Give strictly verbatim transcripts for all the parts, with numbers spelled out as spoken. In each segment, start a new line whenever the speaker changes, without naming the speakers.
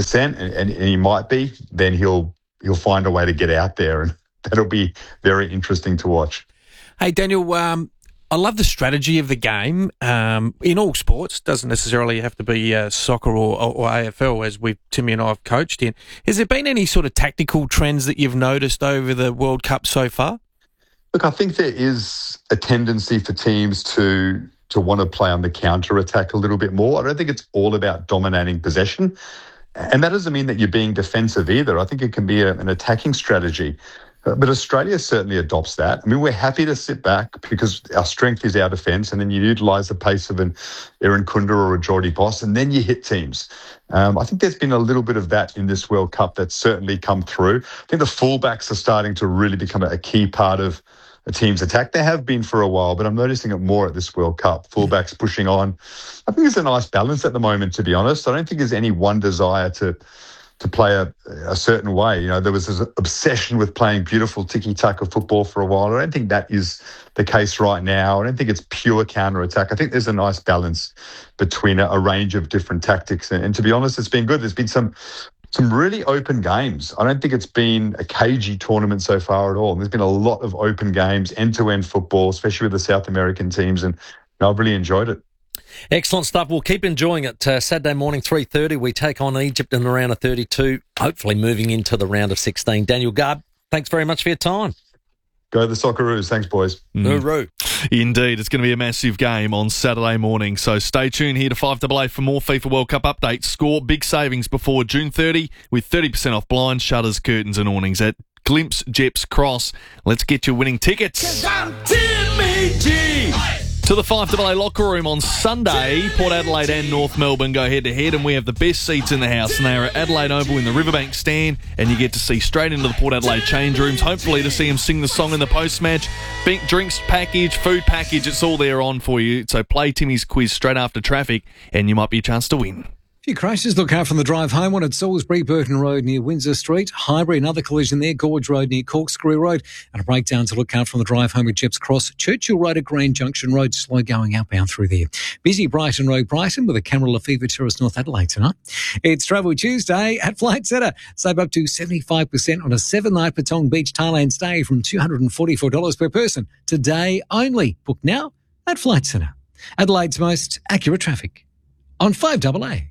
percent, and, and he might be, then he'll he'll find a way to get out there, and that'll be very interesting to watch.
Hey, Daniel, um, I love the strategy of the game um, in all sports. Doesn't necessarily have to be uh, soccer or, or, or A F L, as we Timmy and I have coached in. Has there been any sort of tactical trends that you've noticed over the World Cup so far?
Look, I think there is a tendency for teams to to want to play on the counter-attack a little bit more. I don't think it's all about dominating possession. And that doesn't mean that you're being defensive either. I think it can be a, an attacking strategy. But Australia certainly adopts that. I mean, we're happy to sit back because our strength is our defence, and then you utilise the pace of an Aaron Kunda or a Geordie Boss, and then you hit teams. Um, I think there's been a little bit of that in this World Cup that's certainly come through. I think the fullbacks are starting to really become a key part of a team's attack. They have been for a while, but I'm noticing it more at this World Cup. Fullbacks pushing on. I think it's a nice balance at the moment, to be honest. I don't think there's any one desire to to play a, a certain way. You know, there was this obsession with playing beautiful tiki-taka football for a while. I don't think that is the case right now. I don't think it's pure counter-attack. I think there's a nice balance between a, a range of different tactics. And, and to be honest, it's been good. There's been some some really open games. I don't think it's been a cagey tournament so far at all. There's been a lot of open games, end-to-end football, especially with the South American teams, and you know, I've really enjoyed it.
Excellent stuff. We'll keep enjoying it. Uh, Saturday morning, three thirty, we take on Egypt in the round of thirty-two, hopefully moving into the round of sixteen. Daniel Garb, thanks very much for your time.
Go the Socceroos. Thanks, boys.
Mm. Hooroo.
Indeed, it's going to be a massive game on Saturday morning, so stay tuned here to five A A for more FIFA World Cup updates. Score big savings before June thirtieth with thirty percent off blinds, shutters, curtains and awnings at Glimpse Jeps Cross. Let's get you winning tickets. 'Cause I'm Timmy G. To the five A A locker room on Sunday. Port Adelaide and North Melbourne go head-to-head, and we have the best seats in the house, and they are at Adelaide Oval in the Riverbank stand, and you get to see straight into the Port Adelaide change rooms, hopefully to see them sing the song in the post-match. Big drinks package, food package, it's all there on for you. So play Timmy's quiz straight after traffic, and you might be a chance to win.
Few crashes look out from the drive home. One at Salisbury Burton Road near Windsor Street. Highbury, another collision there. Gorge Road near Corkscrew Road. And a breakdown to look out from the drive home at Jeps Cross. Churchill Road at Grand Junction Road. Slow going outbound through there. Busy Brighton Road, Brighton with a Camera Lefevre Terrace, North Adelaide tonight. It's Travel Tuesday at Flight Centre. Save up to seventy-five percent on a seven-night Patong Beach, Thailand stay from two hundred forty-four dollars per person. Today only. Book now at Flight Centre. Adelaide's most accurate traffic on five A A.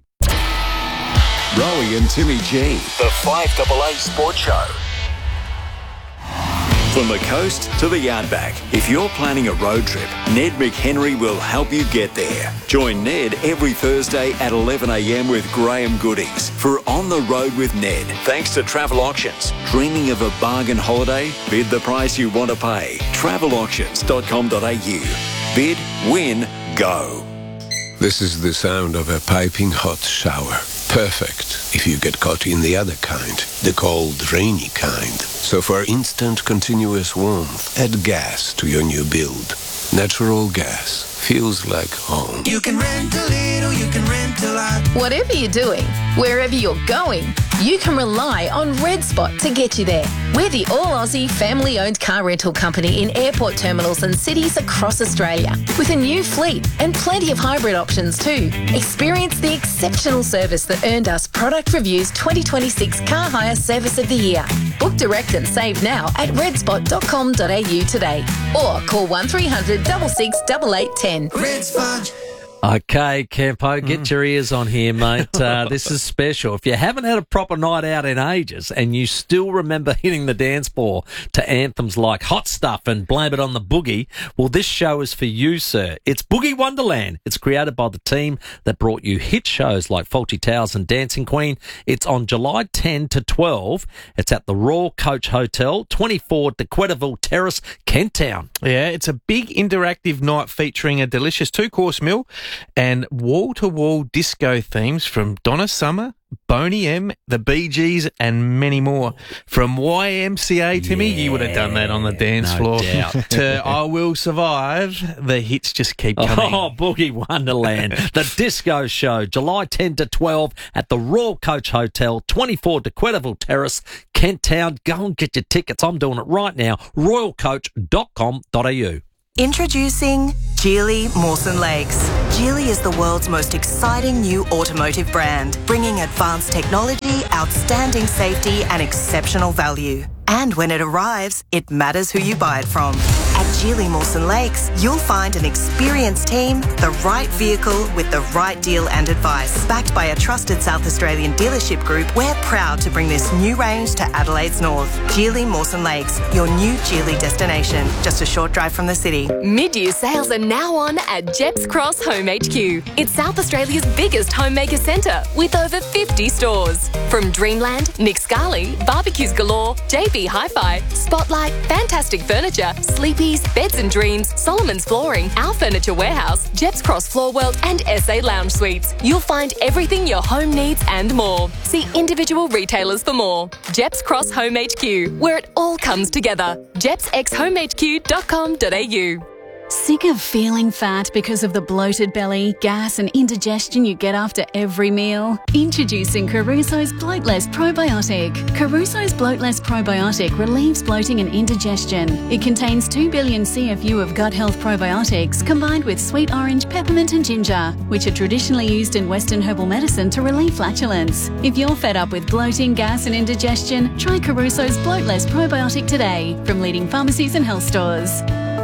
Rowie and Timmy G, the five A A Sports Show. From the coast to the outback, if you're planning a road trip, Ned McHenry will help you get there. Join Ned every Thursday at eleven a m with Graham Goodings for On the Road with Ned. Thanks to Travel Auctions. Dreaming of a bargain holiday? Bid the price you want to pay. travel auctions dot com dot a u. Bid, win, go.
This is the sound of a piping hot shower. Perfect if you get caught in the other kind, the cold, rainy kind. So for instant, continuous warmth, add gas to your new build. Natural gas feels like home.
You can rent a little, you can rent a lot.
Whatever you're doing, wherever you're going, you can rely on Red Spot to get you there. We're the all-Aussie family-owned car rental company in airport terminals and cities across Australia, with a new fleet and plenty of hybrid options too. Experience the exceptional service that earned us Product Review's twenty twenty-six Car Hire Service of the Year. Book direct and save now at red spot dot com dot a u today, or call one three hundred, six six, eight eight one zero.
Red Spot.
Okay, Campo, get mm. your ears on here, mate. Uh, this is special. If you haven't had a proper night out in ages and you still remember hitting the dance floor to anthems like Hot Stuff and Blame It on the Boogie, well, this show is for you, sir. It's Boogie Wonderland. It's created by the team that brought you hit shows like Fawlty Towers and Dancing Queen. It's on July tenth to twelfth. It's at the Royal Coach Hotel, twenty-four De Quetterville Terrace, Kent Town.
Yeah, it's a big interactive night featuring a delicious two-course meal and wall-to-wall disco themes from Donna Summer, Boney M, the Bee Gees, and many more. From Y M C A, Timmy,
yeah,
you would have done that on the dance
no
floor,
doubt.
to I Will Survive, the hits just keep coming.
Oh, Boogie Wonderland, the disco show, July tenth to twelfth at the Royal Coach Hotel, twenty-four De Quetterville Terrace, Kent Town. Go and get your tickets. I'm doing it right now, royal coach dot com dot a u.
Introducing Geely Mawson Lakes. Geely is the world's most exciting new automotive brand, bringing advanced technology, outstanding safety and exceptional value. And when it arrives, it matters who you buy it from. At Geely Mawson Lakes, you'll find an experienced team, the right vehicle with the right deal and advice. Backed by a trusted South Australian dealership group, we're proud to bring this new range to Adelaide's north. Geely Mawson Lakes, your new Geely destination, just a short drive from the city.
Mid-year sales are now on at Jeps Cross Home H Q. It's South Australia's biggest homemaker centre with over fifty stores. From Dreamland, Nick Scali, Barbecues Galore, J B Hi-Fi, Spotlight, Fantastic Furniture, Sleepy's, Beds and Dreams, Solomon's Flooring, Our Furniture Warehouse, Jeps Cross Floor World and S A Lounge Suites. You'll find everything your home needs and more. See individual retailers for more. Jeps Cross Home H Q, where it all comes together. jeps x home h q dot com dot a u.
Sick of feeling fat because of the bloated belly, gas and indigestion you get after every meal? Introducing Caruso's Bloatless Probiotic. Caruso's Bloatless Probiotic relieves bloating and indigestion. It contains two billion C F U of gut health probiotics combined with sweet orange, peppermint and ginger, which are traditionally used in Western herbal medicine to relieve flatulence. If you're fed up with bloating, gas and indigestion, try Caruso's Bloatless Probiotic today from leading pharmacies and health stores.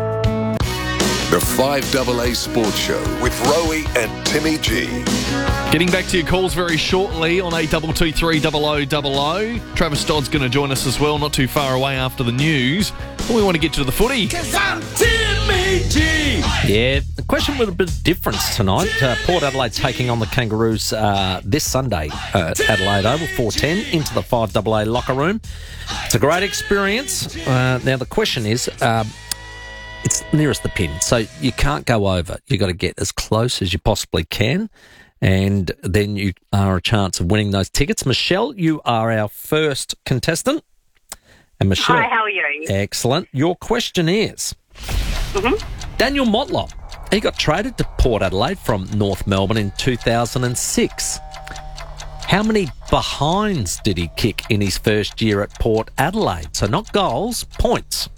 The five A A Sports Show with Rowie and Timmy G.
Getting back to your calls very shortly on eight two two three double oh double oh. Travis Dodd's going to join us as well, not too far away after the news. But we want to get to the footy.
Cause I'm Timmy G. Yeah, the question with a bit of difference tonight. Uh, Port Adelaide taking on the Kangaroos uh, this Sunday uh, at Adelaide Oval, four ten, into the five A A locker room. It's a great experience. Uh, now, the question is... Uh, It's nearest the pin, so you can't go over. You've got to get as close as you possibly can, and then you are a chance of winning those tickets. Michelle, you are our first contestant. And Michelle,
hi, how are you?
Excellent. Your question is,
mm-hmm.
Daniel Motlop, he got traded to Port Adelaide from North Melbourne in two thousand six. How many behinds did he kick in his first year at Port Adelaide? So not goals, points.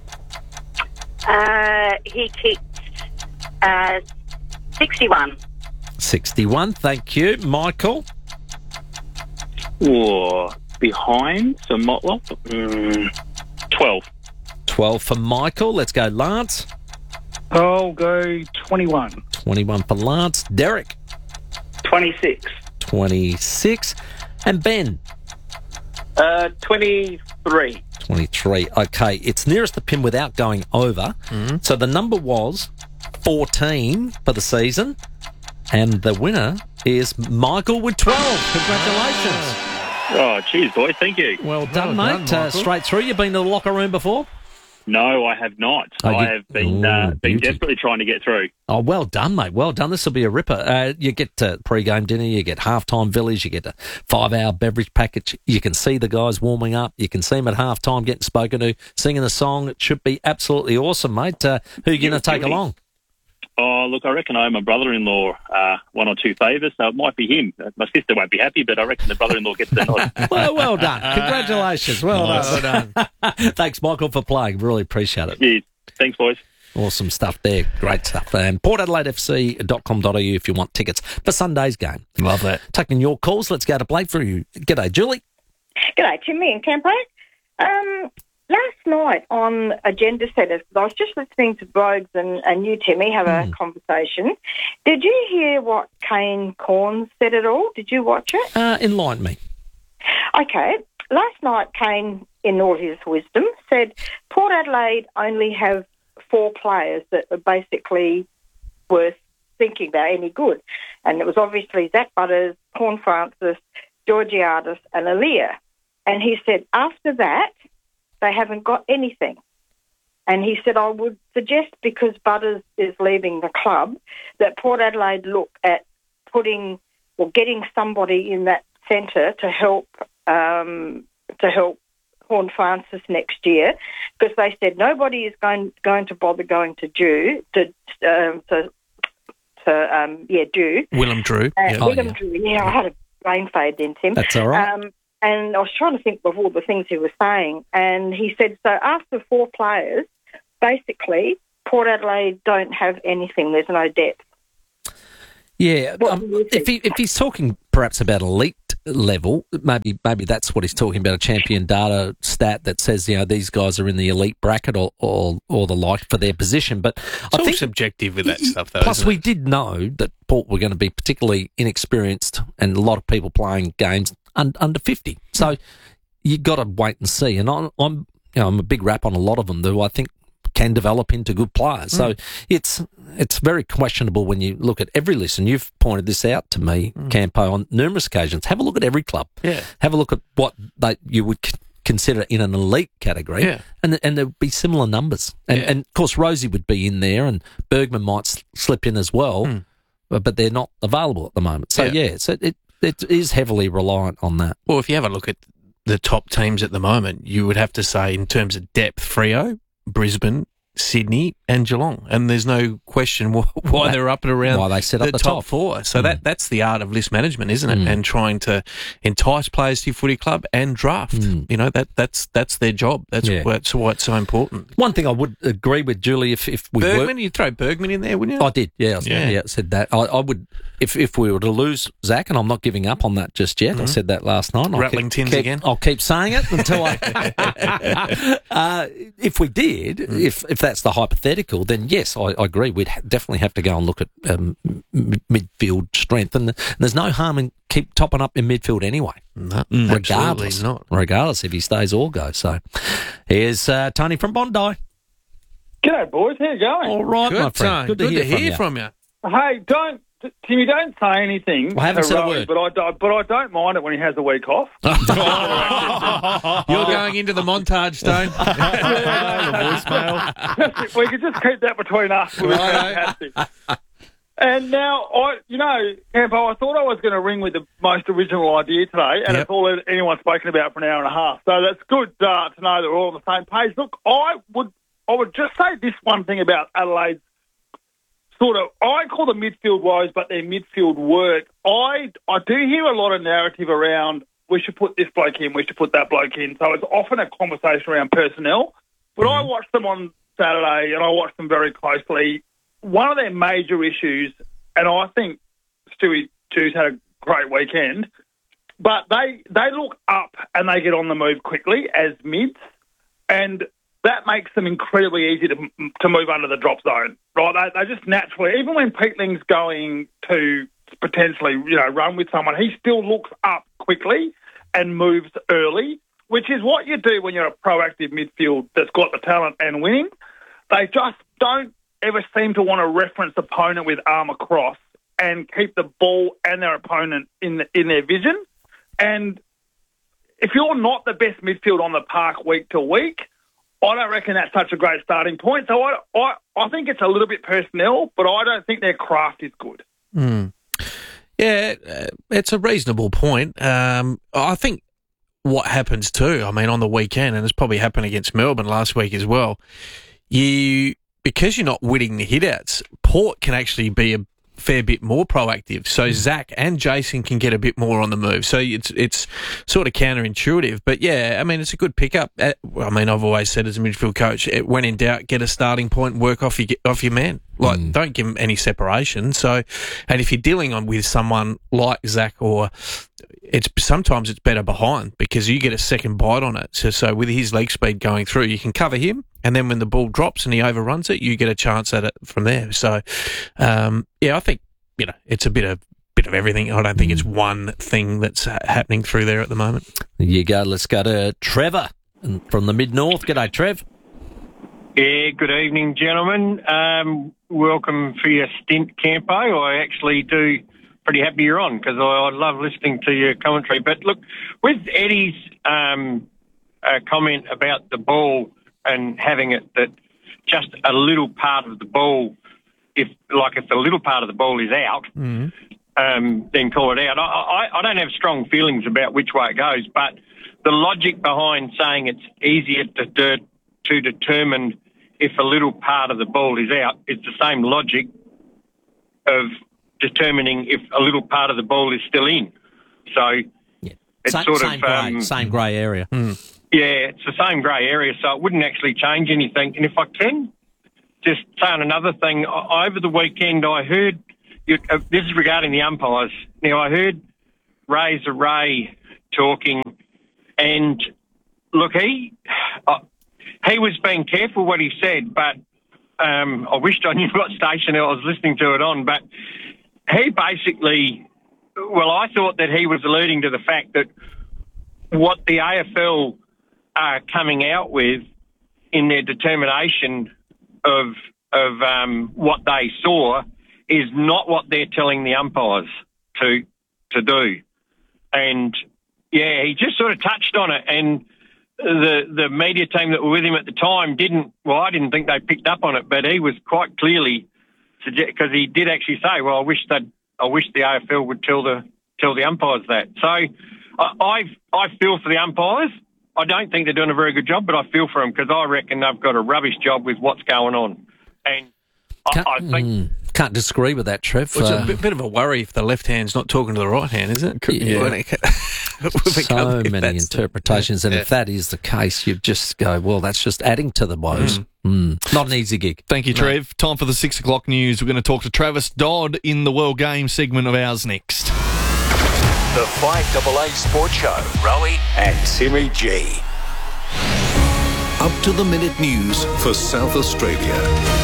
Uh, he kicked uh, sixty-one.
sixty-one, thank you. Michael?
Whoa, behind, so Motlop, mm, twelve.
twelve for Michael. Let's go, Lance.
I'll go twenty-one.
twenty-one for Lance. Derek?
twenty-six.
twenty-six. And Ben?
Uh, twenty-three.
twenty-three. Okay, it's nearest the pin without going over. Mm-hmm. So the number was fourteen for the season, and the winner is Michael with twelve. Congratulations.
Oh, cheers, boys. Thank you.
Well done, well mate. Done, uh, straight through. You've been to the locker room before?
No, I have not.
Oh,
I
you...
have been
Ooh,
uh, been
beauty.
desperately trying to get through.
Oh, well done, mate. Well done. This will be a ripper. Uh, you get uh, pre-game dinner, you get halftime village, you get a five-hour beverage package. You can see the guys warming up. You can see them at halftime getting spoken to, singing a song. It should be absolutely awesome, mate. Uh, who are you going to take along?
Oh, look, I reckon I owe my brother-in-law uh, one or two favours, so it might be him. My sister won't be happy, but I reckon the brother-in-law gets the nod.
Well, well done. Congratulations. Well
Nice.
done. Well done. Thanks, Michael, for playing. Really appreciate it.
Yeah. Thanks, boys.
Awesome stuff there. Great stuff. And port adelaide f c dot com dot a u if you want tickets for Sunday's game.
Love that.
Taking your calls. Let's go to Blake for you. G'day, Julie.
G'day, Timmy and Campo. Um, last night on Agenda Setters, I was just listening to Brogues and, and you, Timmy, have a mm. conversation. Did you hear what Kane Corn said at all? Did you watch it?
Uh, enlighten me.
Okay. Last night, Kane, in all his wisdom, said Port Adelaide only have four players that are basically worth thinking about any good. And it was obviously Zach Butters, Corn Francis, Georgiadis and Aaliyah. And he said after that, they haven't got anything. And he said, I would suggest, because Butters is leaving the club, that Port Adelaide look at putting or getting somebody in that centre to help um, to help Horn Francis next year, because they said nobody is going going to bother going to Drew to um, to, to um, yeah Drew
Willem Drew.
Uh,
yeah.
Willem
Oh, yeah.
Drew. Yeah, I had a brain fade then, Tim.
That's all right.
Um, and I was trying to think of all the things he was saying, and he said so after four players, basically Port Adelaide don't have anything. There's no depth.
Yeah, um, if he, if he's talking perhaps about elite level, maybe maybe that's what he's talking about, a champion data stat that says, you know, these guys are in the elite bracket or or, or the like for their position. But
It's
I
all
think
subjective with that stuff, though.
plus
isn't
we
it?
did know that Port were going to be particularly inexperienced and a lot of people playing games un, under fifty. So you got to wait and see. And I'm, I'm you know I'm a big rap on a lot of them who I think can develop into good players. So
Mm.
it's it's very questionable when you look at every list, and you've pointed this out to me,
Mm.
Campo, on numerous occasions. Have a look at every club.
Yeah.
Have a look at what they, you would c- consider in an elite category,
Yeah.
and and there would be similar numbers. And,
Yeah.
and of course, Rosie would be in there, and Bergman might s- slip in as well,
Mm.
but, but they're not available at the moment. So,
Yeah.
yeah, so it, it is heavily reliant on that.
Well, if you have a look at the top teams at the moment, you would have to say in terms of depth, Freo, Brisbane, Sydney and Geelong, and there's no question why, why they're up and around
Why they sit up the
top,
top.
four. So
Mm.
that that's the art of list management, isn't it?
Mm.
And trying to entice players to your footy club and draft.
Mm.
You know that that's that's their job. That's
Yeah.
why, that's why it's so important.
One thing I would agree with Julie, if if we were,
Bergman, you'd throw Bergman in there, wouldn't you?
I did, yeah, I was-
Yeah.
yeah. I said that. I, I would, if if we were to lose Zach, and I'm not giving up on that just yet. I
Mhm.
said that last night. and I'll
Rattling
keep-
tins
keep-
again?
I'll keep saying it until I. uh, if we did,
Mm.
if if that's the hypothetical, then yes, I, I agree. We'd ha- definitely have to go and look at um, m- midfield strength, and, and there's no harm in keep topping up in midfield anyway.
No,
regardless,
absolutely not.
regardless if he stays or goes. So, here's uh, Tony from Bondi.
G'day, boys. How you going?
All right,
Good
my friend.
time.
Good to hear, from, you.
you.
Hey, don't, Timmy, don't say anything.
I haven't
to
said a
Rowie,
word.
But I, don't- but I don't mind it when he has a week off.
You're going into the montage, Stone.
Just- we could just keep that between us. It was fantastic. And now, I, you know, Campo, I thought I was going to ring with the most original idea today, and
Yep.
it's all anyone's spoken about for an hour and a half. So that's good uh, to know that we're all on the same page. Look, I would, I would just say this one thing about Adelaide's sort of, I call them midfield woes, but they're midfield work. I, I do hear a lot of narrative around we should put this bloke in, we should put that bloke in. So it's often a conversation around personnel. But I watched them on Saturday, and I watched them very closely. One of their major issues, and I think Stewie Jews had a great weekend, but they they look up and they get on the move quickly as mids, and that makes them incredibly easy to to move under the drop zone, right? They, they just naturally, even when Peatling's going to potentially, you know, run with someone, he still looks up quickly and moves early, which is what you do when you're a proactive midfield that's got the talent and winning. They just don't ever seem to want to reference the opponent with arm across and keep the ball and their opponent in the, in their vision. And if you're not the best midfield on the park week to week, I don't reckon that's such a great starting point. So I, I, I think it's a little bit personnel, but I don't think their craft is good.
Mm. Yeah, uh, it's a reasonable point. Um, I think what happens too, I mean, on the weekend, and it's probably happened against Melbourne last week as well, you because you're not winning the hitouts, Port can actually be a fair bit more proactive. So Zach and Jason can get a bit more on the move. So it's it's sort of counterintuitive. But yeah, I mean, it's a good pickup. Uh, I mean, I've always said as a midfield coach, it, when in doubt, get a starting point, work off your off your man. Like, mm. don't give him any separation. So, and if you're dealing on with someone like Zach, or it's sometimes it's better behind because you get a second bite on it. So, so with his leg speed going through, you can cover him, and then when the ball drops and he overruns it, you get a chance at it from there. So, um, yeah, I think you know it's a bit of bit of everything. I don't think it's one thing that's ha- happening through there at the moment.
There you go. Let's go to Trevor from the mid north. G'day, Trev.
Yeah, good evening, gentlemen. Um, welcome for your stint, Campo. I actually do pretty happy you're on because I, I love listening to your commentary. But look, with Eddie's um, uh, comment about the ball and having it that just a little part of the ball, if like if the little part of the ball is out,
mm-hmm.
um, then call it out. I, I, I don't have strong feelings about which way it goes, but the logic behind saying it's easier to, de- to determine if a little part of the ball is out, it's the same logic of determining if a little part of the ball is still in. So
yeah.
it's
same,
sort
same
of...
Grey,
Um,
same grey area.
Mm.
Yeah, it's the same grey area, so it wouldn't actually change anything. And if I can just saying another thing. O- Over the weekend, I heard, you, uh, this is regarding the umpires. Now, I heard Razor Ray talking, and look, he uh, he was being careful what he said, but um, I wished I knew what station I was listening to it on, but he basically, well, I thought that he was alluding to the fact that what the A F L are coming out with in their determination of of um, what they saw is not what they're telling the umpires to to do. And, yeah, he just sort of touched on it, and the the media team that were with him at the time didn't, well, I didn't think they picked up on it, but he was quite clearly, because he did actually say, well, I wish that I wish the A F L would tell the tell the umpires that. So I I, I feel for the umpires. I don't think they're doing a very good job, but I feel for them because I reckon they've got a rubbish job with what's going on. And I, I think...
Mm, can't disagree with that, Trev.
Well, it's
Uh,
a bit, bit of a worry if the left hand's not talking to the right hand, isn't it?
Yeah. so many interpretations, and
yeah.
if that is the case, you just go, well, that's just adding to the woes.
Mm.
Mm. Not an easy gig.
Thank you, Trev. No. Time for the six o'clock news. We're going to talk to Travis Dodd in the World Game segment of ours next.
The five A A Sports Show, Rowie and Timmy G.
Up to the minute news for South Australia.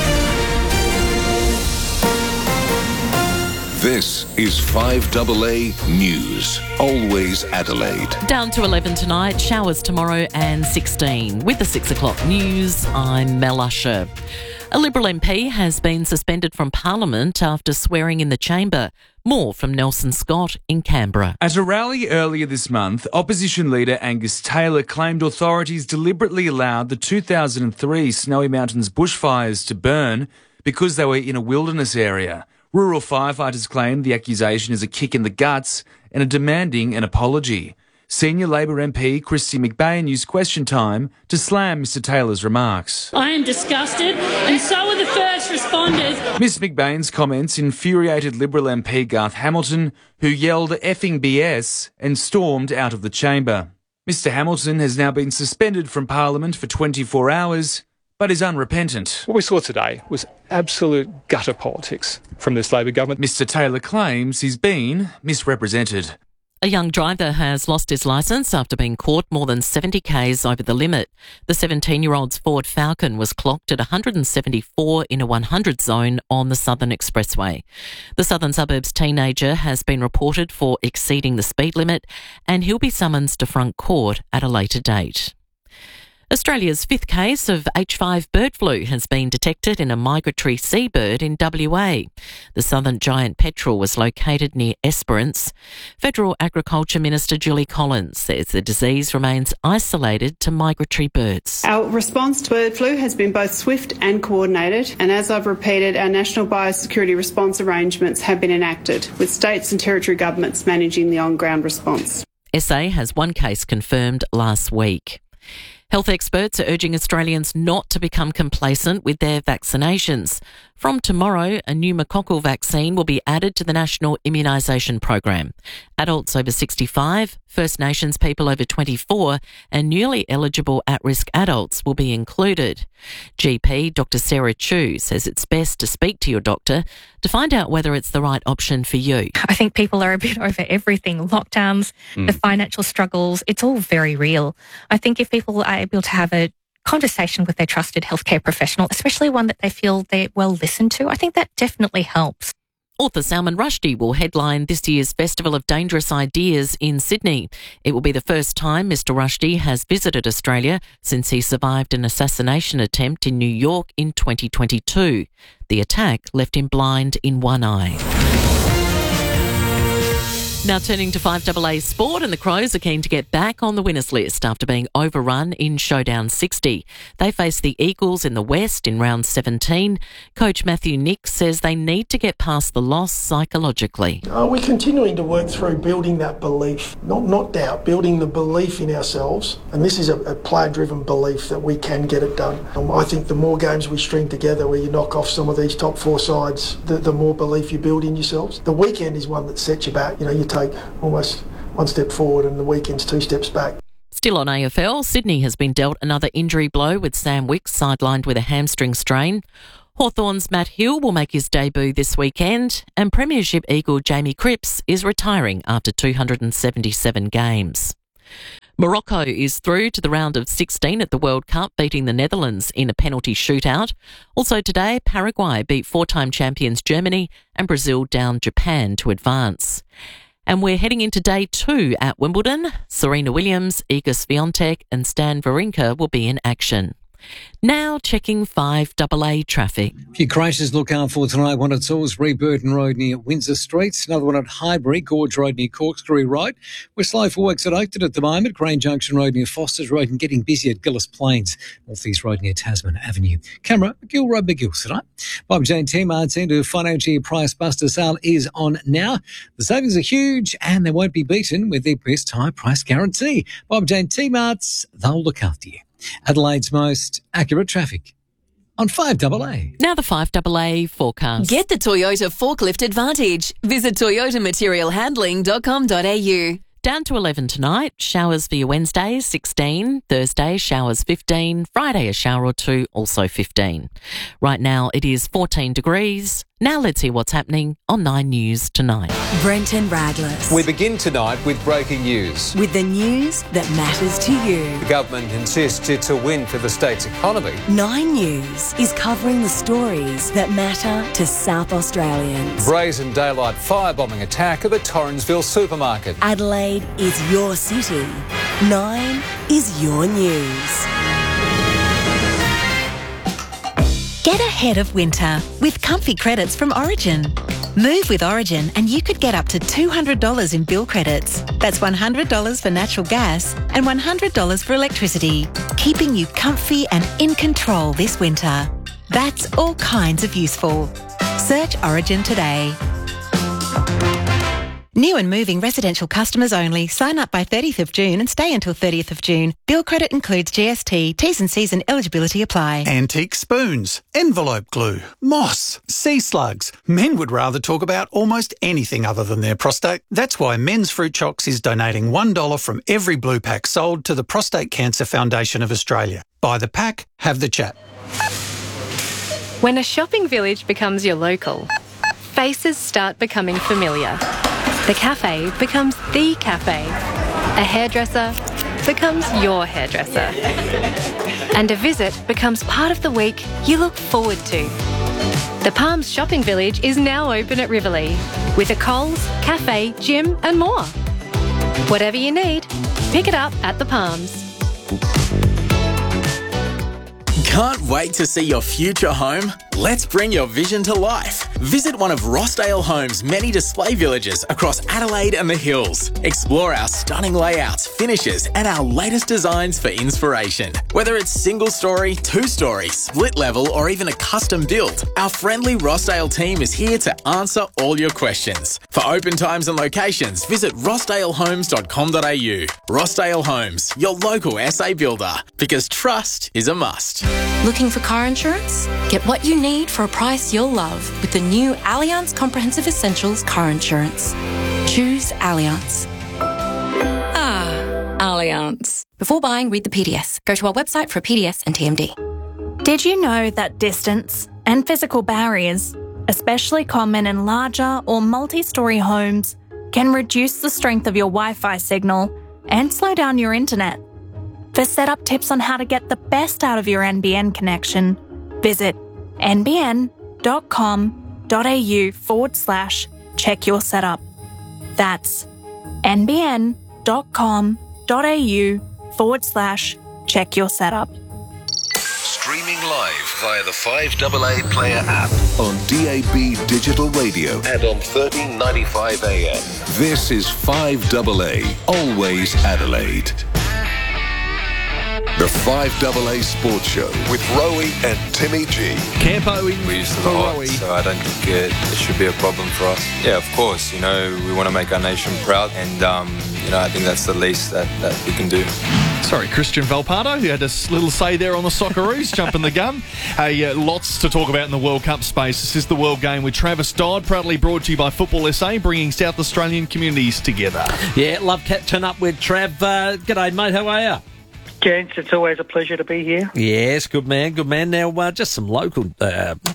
This is five A A News. Always Adelaide.
Down to eleven tonight, showers tomorrow and sixteen. With the six o'clock news, I'm Mel Usher. A Liberal M P has been suspended from Parliament after swearing in the chamber. More from Nelson Scott in Canberra.
At a rally earlier this month, opposition leader Angus Taylor claimed authorities deliberately allowed the two thousand three Snowy Mountains bushfires to burn because they were in a wilderness area. Rural firefighters claim the accusation is a kick in the guts and are demanding an apology. Senior Labor M P Christy McBain used Question Time to slam Mister Taylor's remarks.
I am disgusted, and so are the first responders.
Miss McBain's comments infuriated Liberal M P Garth Hamilton, who yelled effing B S and stormed out of the chamber. Mister Hamilton has now been suspended from Parliament for twenty-four hours, but is unrepentant.
What we saw today was absolute gutter politics from this Labor government.
Mister Taylor claims he's been misrepresented.
A young driver has lost his licence after being caught more than seventy kays over the limit. The seventeen-year-old's Ford Falcon was clocked at one hundred seventy-four in a one hundred zone on the Southern Expressway. The Southern Suburbs teenager has been reported for exceeding the speed limit, and he'll be summoned to front court at a later date. Australia's fifth case of H five bird flu has been detected in a migratory seabird in W A. The southern giant petrel was located near Esperance. Federal Agriculture Minister Julie Collins says the disease remains isolated to migratory birds.
Our response to bird flu has been both swift and coordinated, and as I've repeated, our national biosecurity response arrangements have been enacted, with states and territory governments managing the on-ground response.
S A has one case confirmed last week. Health experts are urging Australians not to become complacent with their vaccinations. From tomorrow, a pneumococcal vaccine will be added to the National Immunisation Program. Adults over sixty-five, First Nations people over twenty-four and newly eligible at-risk adults will be included. G P Doctor Sarah Chu says it's best to speak to your doctor to find out whether it's the right option for you.
I think people are a bit over everything. Lockdowns, mm. the financial struggles, it's all very real. I think if people are able to have a conversation with their trusted healthcare professional, especially one that they feel they're well listened to, I think that definitely helps.
Author Salman Rushdie will headline this year's Festival of Dangerous Ideas in Sydney. It will be the first time Mister Rushdie has visited Australia since he survived an assassination attempt in New York in twenty twenty-two. The attack left him blind in one eye. Now turning to five A A Sport, and the Crows are keen to get back on the winners list after being overrun in Showdown sixty. They face the Eagles in the West in round seventeen. Coach Matthew Nicks says they need to get past the loss psychologically.
Uh, we're continuing to work through building that belief, not not doubt, building the belief in ourselves. And this is a, a player-driven belief that we can get it done. Um, I think the more games we string together where you knock off some of these top four sides, the, the more belief you build in yourselves. The weekend is one that sets you back. You know, you take almost one step forward and the weekend's two steps back.
Still on A F L, Sydney has been dealt another injury blow with Sam Wicks sidelined with a hamstring strain. Hawthorn's Matt Hill will make his debut this weekend, and Premiership eagle Jamie Cripps is retiring after two hundred seventy-seven games. Morocco is through to the round of sixteen at the World Cup, beating the Netherlands in a penalty shootout. Also today, Paraguay beat four-time champions Germany and Brazil downed Japan to advance. And we're heading into day two at Wimbledon. Serena Williams, Iga Swiatek and Stan Wawrinka will be in action. Now checking five double A traffic.
A few crashes look out for tonight. One at Salisbury, Burton Road near Windsor Street. Another one at Highbury, Gorge Road near Corkscrew Road. We're slow for works at Oakton at the moment. Crane Junction Road near Foster's Road and getting busy at Gillis Plains. North East Road near Tasman Avenue. Camera, McGill Road, McGill tonight. Bob Jane T-Mart's into financial year price buster sale is on now. The savings are huge and they won't be beaten with their best high price guarantee. Bob Jane T-Mart's, they'll look after you. Adelaide's most accurate traffic on five double A.
Now the five double A forecast.
Get the Toyota Forklift Advantage. Visit toyota material handling dot com dot a u.
Down to eleven tonight. Showers for your Wednesday, sixteen. Thursday, showers fifteen. Friday, a shower or two, also fifteen. Right now, it is fourteen degrees. Now let's hear what's happening on Nine News tonight.
Brenton Radless.
We begin tonight with breaking news.
With the news that matters to you.
The government insists it's a win for the state's economy.
Nine News is covering the stories that matter to South Australians.
Brazen daylight firebombing attack at the Torrensville supermarket.
Adelaide is your city. Nine is your news. Get ahead of winter with comfy credits from Origin. Move with Origin and you could get up to two hundred dollars in bill credits. That's one hundred dollars for natural gas and one hundred dollars for electricity, keeping you comfy and in control this winter. That's all kinds of useful. Search Origin today. New and moving residential customers only. Sign up by thirtieth of June and stay until thirtieth of June. Bill credit includes G S T. T's and C's and eligibility apply.
Antique spoons, envelope glue, moss, sea slugs. Men would rather talk about almost anything other than their prostate. That's why Men's Fruit Chocks is donating one dollar from every blue pack sold to the Prostate Cancer Foundation of Australia. Buy the pack, have the chat.
When a shopping village becomes your local, faces start becoming familiar. The cafe becomes the cafe. A hairdresser becomes your hairdresser. And a visit becomes part of the week you look forward to. The Palms Shopping Village is now open at Riverlea with a Coles, cafe, gym and more. Whatever you need, pick it up at the Palms.
Can't wait to see your future home? Let's bring your vision to life. Visit one of Rossdale Homes' many display villages across Adelaide and the Hills. Explore our stunning layouts, finishes, and our latest designs for inspiration. Whether it's single story, two story, split level, or even a custom build, our friendly Rossdale team is here to answer all your questions. For open times and locations, visit rossdale homes dot com dot a u. Rossdale Homes, your local S A builder, because trust is a must.
Looking for car insurance? Get what you need for a price you'll love with the new Allianz Comprehensive Essentials car insurance. Choose Allianz. Ah, Allianz. Before buying, read the P D S. Go to our website for a P D S and T M D.
Did you know that distance and physical barriers, especially common in larger or multi-storey homes, can reduce the strength of your Wi-Fi signal and slow down your internet? For setup tips on how to get the best out of your N B N connection, visit nbn.com.au forward slash check your setup. That's nbn.com.au forward slash check your setup.
Streaming live via the five double A Player app on D A B Digital Radio and on thirteen ninety-five A M. This is five double A, always Adelaide. The five double A Sports Show with Rowie and Timmy G.
Campo in
we used to the height, so I don't think it, it should be a problem for us. Yeah, of course, you know, we want to make our nation proud, and, um, you know, I think that's the least that, that we can do.
Sorry, Christian Valpardo, who had a little say there on the Socceroos, jumping the gun. Hey, uh, lots to talk about in the World Cup space. This is the World Game with Travis Dodd, proudly brought to you by Football S A, bringing South Australian communities together.
Yeah, love catching up with Trav. Uh, g'day, mate, how are you?
Gents, it's always a pleasure to be here.
Yes, good man, good man. Now, uh, just some local uh,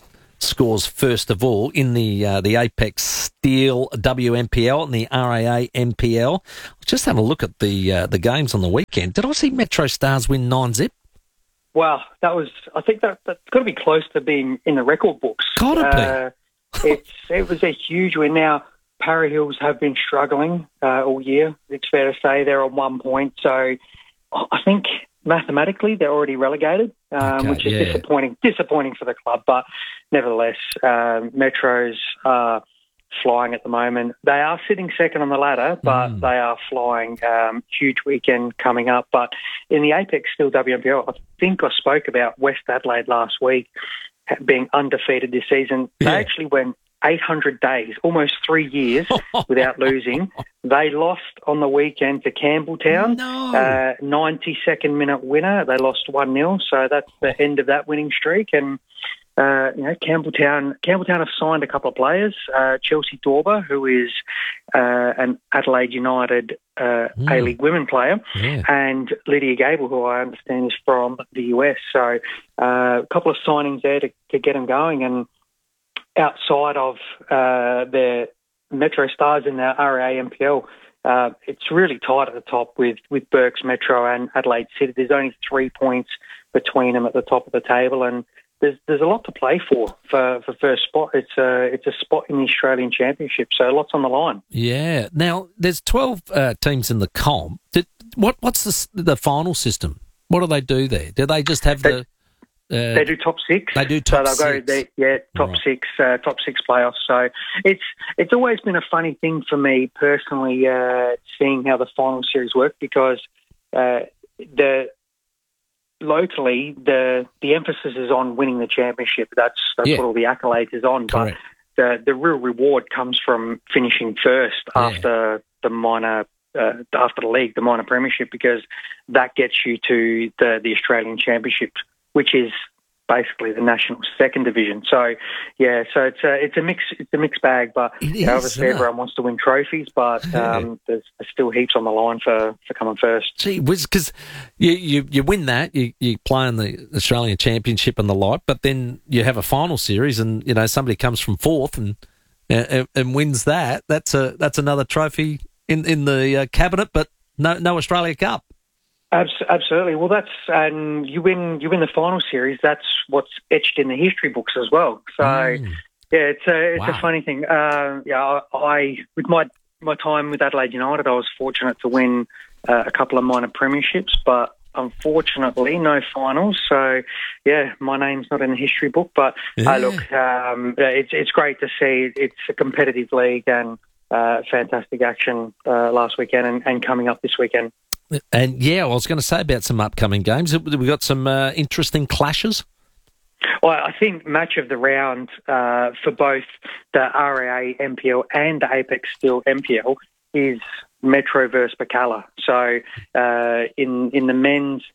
scores first of all in the uh, the Apex Steel W M P L and the R A A M P L. Just have a look at the uh, the games on the weekend. Did I see Metro Stars win nine zip?
Wow, that was. I think that that's got to be close to being in the record books.
Got to
uh, be. it's it was a huge win. Now Para Hills have been struggling uh, all year. It's fair to say they're on one point. So I think mathematically they're already relegated, um,
Okay,
which is
yeah.
disappointing. Disappointing for the club, but nevertheless, um, Metros are flying at the moment. They are sitting second on the ladder, but
Mm.
they are flying. Um, huge weekend coming up. But in the Apex Steel W M P L, I think I spoke about West Adelaide last week being undefeated this season. They
Yeah.
actually went eight hundred days, almost three years without losing. They lost on the weekend to Campbelltown,
No.
uh, ninety-second minute winner. They lost one nil, so that's the end of that winning streak. And uh, you know, Campbelltown, Campbelltown have signed a couple of players. Uh, Chelsea Dorber, who is uh, an Adelaide United uh,
Mm.
A-League women player,
Yeah.
and Lydia Gable, who I understand is from the U S. So uh, a couple of signings there to, to get them going. And outside of uh, the Metro Stars in the R A A M P L, uh, it's really tight at the top with, with Berks Metro and Adelaide City. There's only three points between them at the top of the table, and there's there's a lot to play for for, for first spot. It's a, it's a spot in the Australian Championship, so lots on the line.
Yeah. Now, there's twelve uh, teams in the comp. Did, what What's the, s- the final system? What do they do there? Do they just have the... Uh,
They do top six.
They do top
so they'll
six.
Go, they, yeah, top
Right.
six, uh, top six playoffs. So it's it's always been a funny thing for me personally, uh, seeing how the final series work, because uh, the locally the the emphasis is on winning the championship. That's that's
Yeah.
what all the accolades is on.
Correct.
But the the real reward comes from finishing first
Yeah.
after the minor. Uh, after the league, the minor premiership, because that gets you to the, the Australian Championship, which is basically the national second division. So, yeah, so it's a it's a mix it's a mixed bag. But
It
you know,
is,
obviously,
isn't it?
everyone wants to win trophies, but
Yeah.
um, there's, there's still heaps on the line for, for coming first.
Gee whiz, because you, you, you win that, you, you play in the Australian Championship and the like, but then you have a final series and, you know, somebody comes from fourth and and, and wins that. That's a that's another trophy in, in the uh, cabinet, but no no Australia Cup.
Abs- Absolutely. Well, that's and you win you win the final series. That's what's etched in the history books as well. So
Mm.
yeah, it's a it's
Wow.
a funny thing. Uh, yeah, I, I with my my time with Adelaide United, I was fortunate to win uh, a couple of minor premierships, but unfortunately no finals. So yeah, my name's not in the history book. But
Yeah.
uh, look, um, it's it's great to see. It's a competitive league and uh, fantastic action uh, last weekend and, and coming up this weekend.
And yeah, I was going to say about some upcoming games. We got some uh, interesting clashes.
Well, I think match of the round uh, for both the R A A M P L and the Apex Steel M P L is Metro versus Bacala. So uh, in in the men's,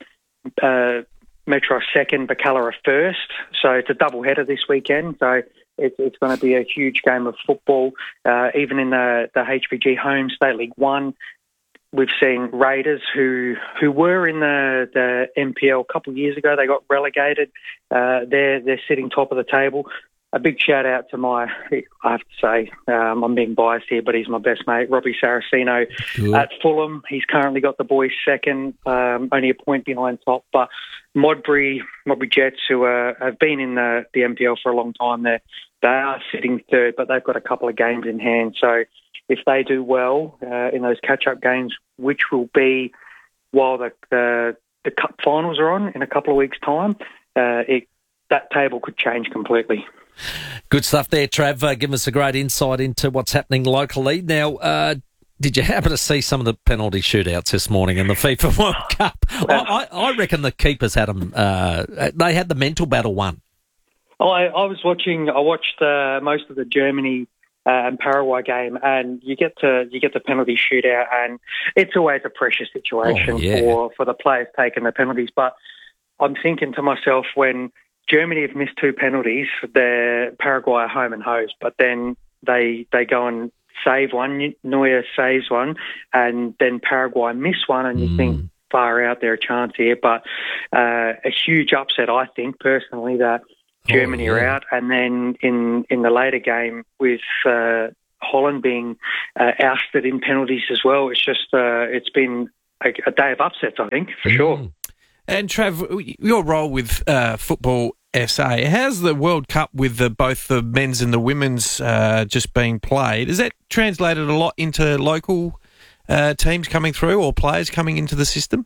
uh, Metro are second, Bacala are first. So it's a double header this weekend. So it's, it's going to be a huge game of football. Uh, even in the, the H P G Home State League One, we've seen Raiders who who were in the, the M P L a couple of years ago. They got relegated. Uh, they're they're sitting top of the table. A big shout out to my, I have to say, um, I'm being biased here, but he's my best mate, Robbie Saraceno
Good.
at Fulham. He's currently got the boys second, um, only a point behind top. But Modbury, Modbury Jets, who uh, have been in the, the M P L for a long time, they they are sitting third, but they've got a couple of games in hand. So if they do well uh, in those catch-up games, which will be while the, the the cup finals are on in a couple of weeks' time, uh, it, that table could change completely.
Good stuff there, Trav. Uh, giving us a great insight into what's happening locally. Now, uh, did you happen to see some of the penalty shootouts this morning in the FIFA World Cup? I, I, I reckon the keepers had them. Uh, they had the mental battle one.
I, I was watching. I watched uh, most of the Germany uh, and Paraguay game, and you get to you get the penalty shootout, and it's always a pressure situation
Oh, yeah.
for for the players taking the penalties. But I'm thinking to myself, when Germany have missed two penalties, the Paraguay are home and hosed, but then they they go and save one. Neuer saves one, and then Paraguay miss one, and you
Mm.
think, far out there a chance here. But uh, a huge upset, I think, personally, that Germany
oh, yeah.
are out, and then in, in the later game with uh, Holland being uh, ousted in penalties as well, it's just uh, it's been a, a day of upsets, I think, for mm. sure.
And Trav, your role with uh, Football S A, how's the World Cup with the, both the men's and the women's uh, just being played? Has that translated a lot into local uh, teams coming through or players coming into the system?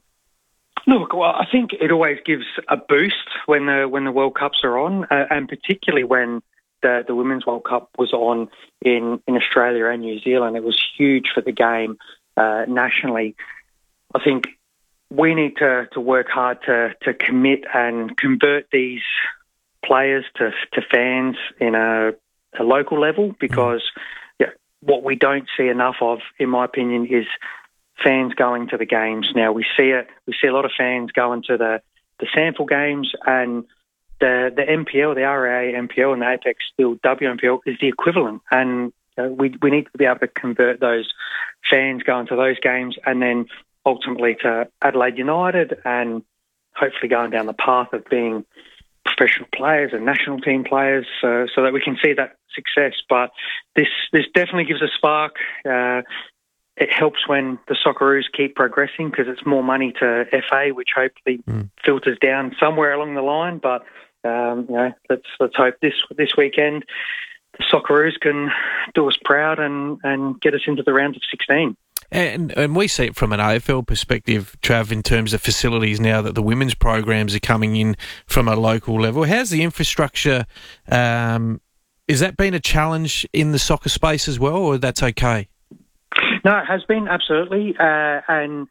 Look, well, I think it always gives a boost when the when the World Cups are on, uh, and particularly when the, the Women's World Cup was on in, in Australia and New Zealand. It was huge for the game uh, nationally. I think we need to, to work hard to, to commit and convert these players to, to fans in a, a local level, because yeah, what we don't see enough of, in my opinion, is fans going to the games. Now we see it. We see a lot of fans going to the, the sample games, and the the M P L, the R A A M P L, and the Apex Steel W M P L is the equivalent. And uh, we we need to be able to convert those fans going to those games, and then ultimately to Adelaide United, and hopefully going down the path of being professional players and national team players, uh, so that we can see that success. But this this definitely gives a spark. Uh, It helps when the Socceroos keep progressing, because it's more money to F A, which hopefully mm. filters down somewhere along the line. But um, you know, let's let's hope this this weekend the Socceroos can do us proud and, and get us into the round of sixteen.
And and we see it from an A F L perspective, Trav, in terms of facilities now that the women's programs are coming in from a local level. How's the infrastructure? Um, has that been a challenge in the soccer space as well, or that's okay?
No, it has been, absolutely. Uh, and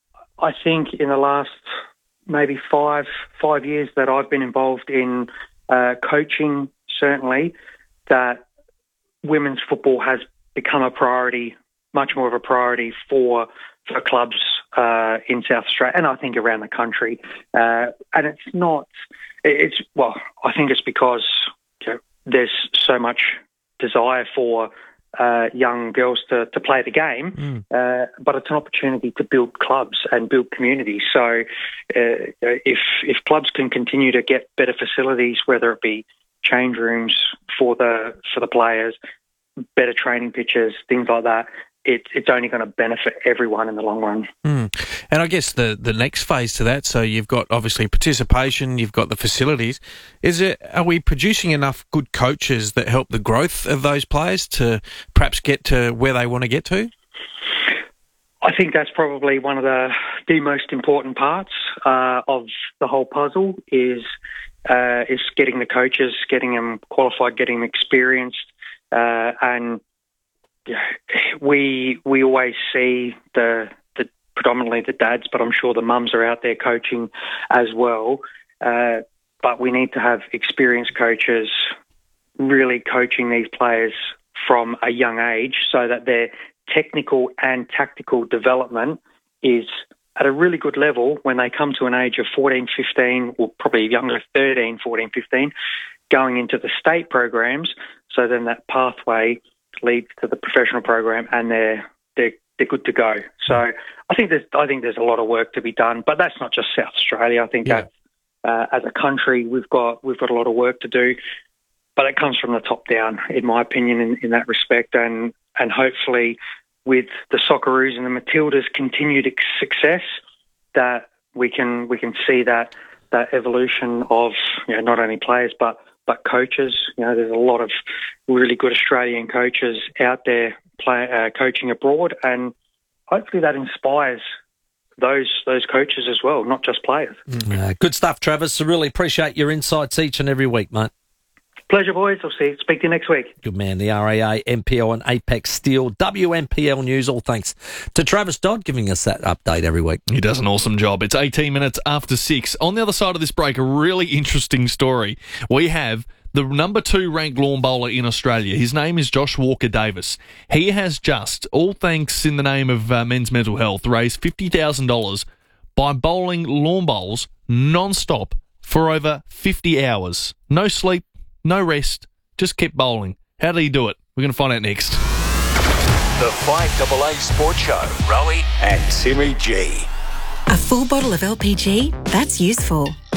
I think in the last maybe five five years that I've been involved in uh, coaching, certainly, that women's football has become a priority, much more of a priority for, for clubs uh, in South Australia, and I think around the country. Uh, and it's not, it's, well, I think it's because you know, there's so much desire for Uh, young girls to, to play the game, mm. uh, but it's an opportunity to build clubs and build communities. So uh, if if clubs can continue to get better facilities, whether it be change rooms for the for the players, better training pitches, things like that, it, it's only going to benefit everyone in the long run.
Mm. And I guess the, the next phase to that, so you've got obviously participation, you've got the facilities. Is it, are we producing enough good coaches that help the growth of those players to perhaps get to where they want to get to?
I think that's probably one of the, the most important parts uh, of the whole puzzle is, uh, is getting the coaches, getting them qualified, getting them experienced, uh, and we we always see the the predominantly the dads, but I'm sure the mums are out there coaching as well. Uh, but we need to have experienced coaches really coaching these players from a young age, so that their technical and tactical development is at a really good level when they come to an age of fourteen, fifteen, or probably younger, thirteen, fourteen, fifteen, going into the state programs. So then that pathway leads to the professional program, and they're they're they're good to go. So I think there's I think there's a lot of work to be done, but that's not just South Australia. I think yeah. that uh, as a country we've got we've got a lot of work to do, but it comes from the top down, in my opinion, in, in that respect. And and hopefully with the Socceroos and the Matildas' continued success, that we can we can see that that evolution of you know, not only players but but coaches. You know, there's a lot of really good Australian coaches out there play, uh, coaching abroad, and hopefully that inspires those those coaches as well, not just players.
Uh, good stuff, Travis. So really appreciate your insights each and every week, mate.
Pleasure, boys. I'll see you. Speak to you next week.
Good man. The R A A, M P L and Apex Steel W M P L news, all thanks to Travis Dodd giving us that update every week.
He does an awesome job. It's eighteen minutes after six. On the other side of this break, a really interesting story. We have the number two ranked lawn bowler in Australia. His name is Josh Walker-Davis. He has just, all thanks in the name of uh, men's mental health, raised fifty thousand dollars by bowling lawn bowls non-stop for over fifty hours. No sleep, no rest, just kept bowling. How did he do it? We're going to find out next.
The five A A Sports Show, Rowie and Timmy G.
A full bottle of L P G? That's useful.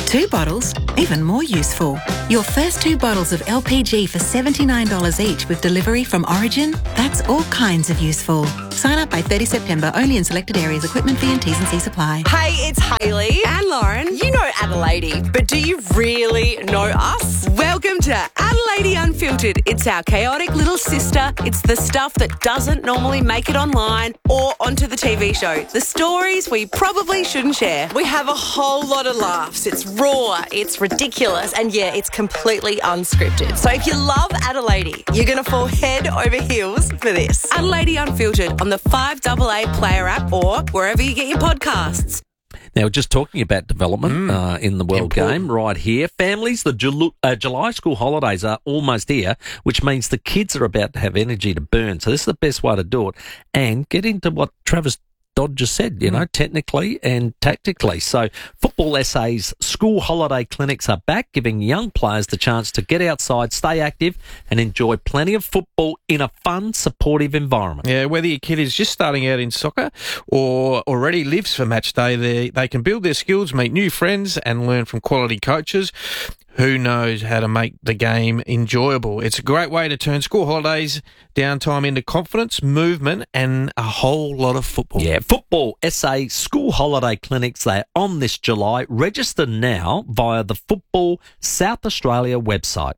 Two bottles, even more useful. Your first two bottles of L P G for seventy-nine dollars each with delivery from Origin? That's all kinds of useful. Sign up by thirtieth September, only in selected areas. Equipment fee and T's and C's apply.
Hey, it's Hayley and Lauren. You know Adelaide, but do you really know us? Welcome to Adelaide Unfiltered. It's our chaotic little sister. It's the stuff that doesn't normally make it online or onto the T V show. The stories we probably shouldn't share. We have a whole lot of laughs. It's raw, it's ridiculous, and yeah, it's completely unscripted. So if you love Adelaide, you're going to fall head over heels for this. Adelaide Unfiltered on the five A A Player app or wherever you get your podcasts.
Now, we're just talking about development mm. uh, in the World Important. Game right here. Families, the Jul- uh, July school holidays are almost here, which means the kids are about to have energy to burn. So this is the best way to do it. And get into what Travis Dodd just said, you know, technically and tactically. So Football S A's school holiday clinics are back, giving young players the chance to get outside, stay active and enjoy plenty of football in a fun, supportive environment.
Yeah, whether your kid is just starting out in soccer or already lives for match day, they, they can build their skills, meet new friends and learn from quality coaches who knows how to make the game enjoyable. It's a great way to turn school holidays, downtime into confidence, movement, and a whole lot of football.
Yeah, Football S A school holiday clinics, they're on this July. Register now via the Football South Australia website.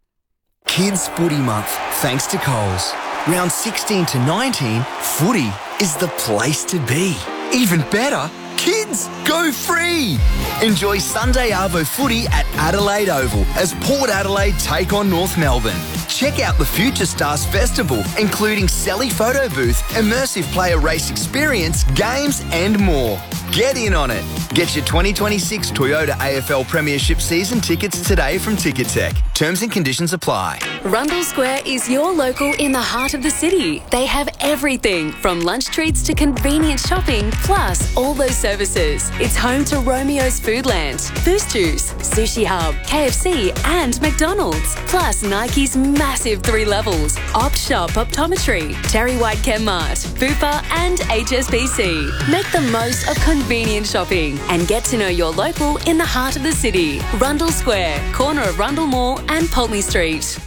Kids Footy Month, thanks to Coles. Round sixteen to nineteen, footy is the place to be. Even better, kids go free. Enjoy Sunday Arvo footy at Adelaide Oval as Port Adelaide take on North Melbourne. Check out the Future Stars Festival, including Selly Photo Booth, immersive player race experience, games and more. Get in on it. Get your twenty twenty-six Toyota A F L Premiership season tickets today from Ticketek. Terms and conditions apply.
Rundle Square is your local in the heart of the city. They have everything from lunch treats to convenient shopping, plus all those services. It's home to Romeo's Foodland, Boost Juice, Sushi Hub, K F C and McDonald's. Plus Nike's massive three levels, Opt Shop Optometry, Terry White Chemmart, Bupa and H S B C. Make the most of convenient shopping and get to know your local in the heart of the city. Rundle Square, corner of Rundle Mall and Pulteney Street.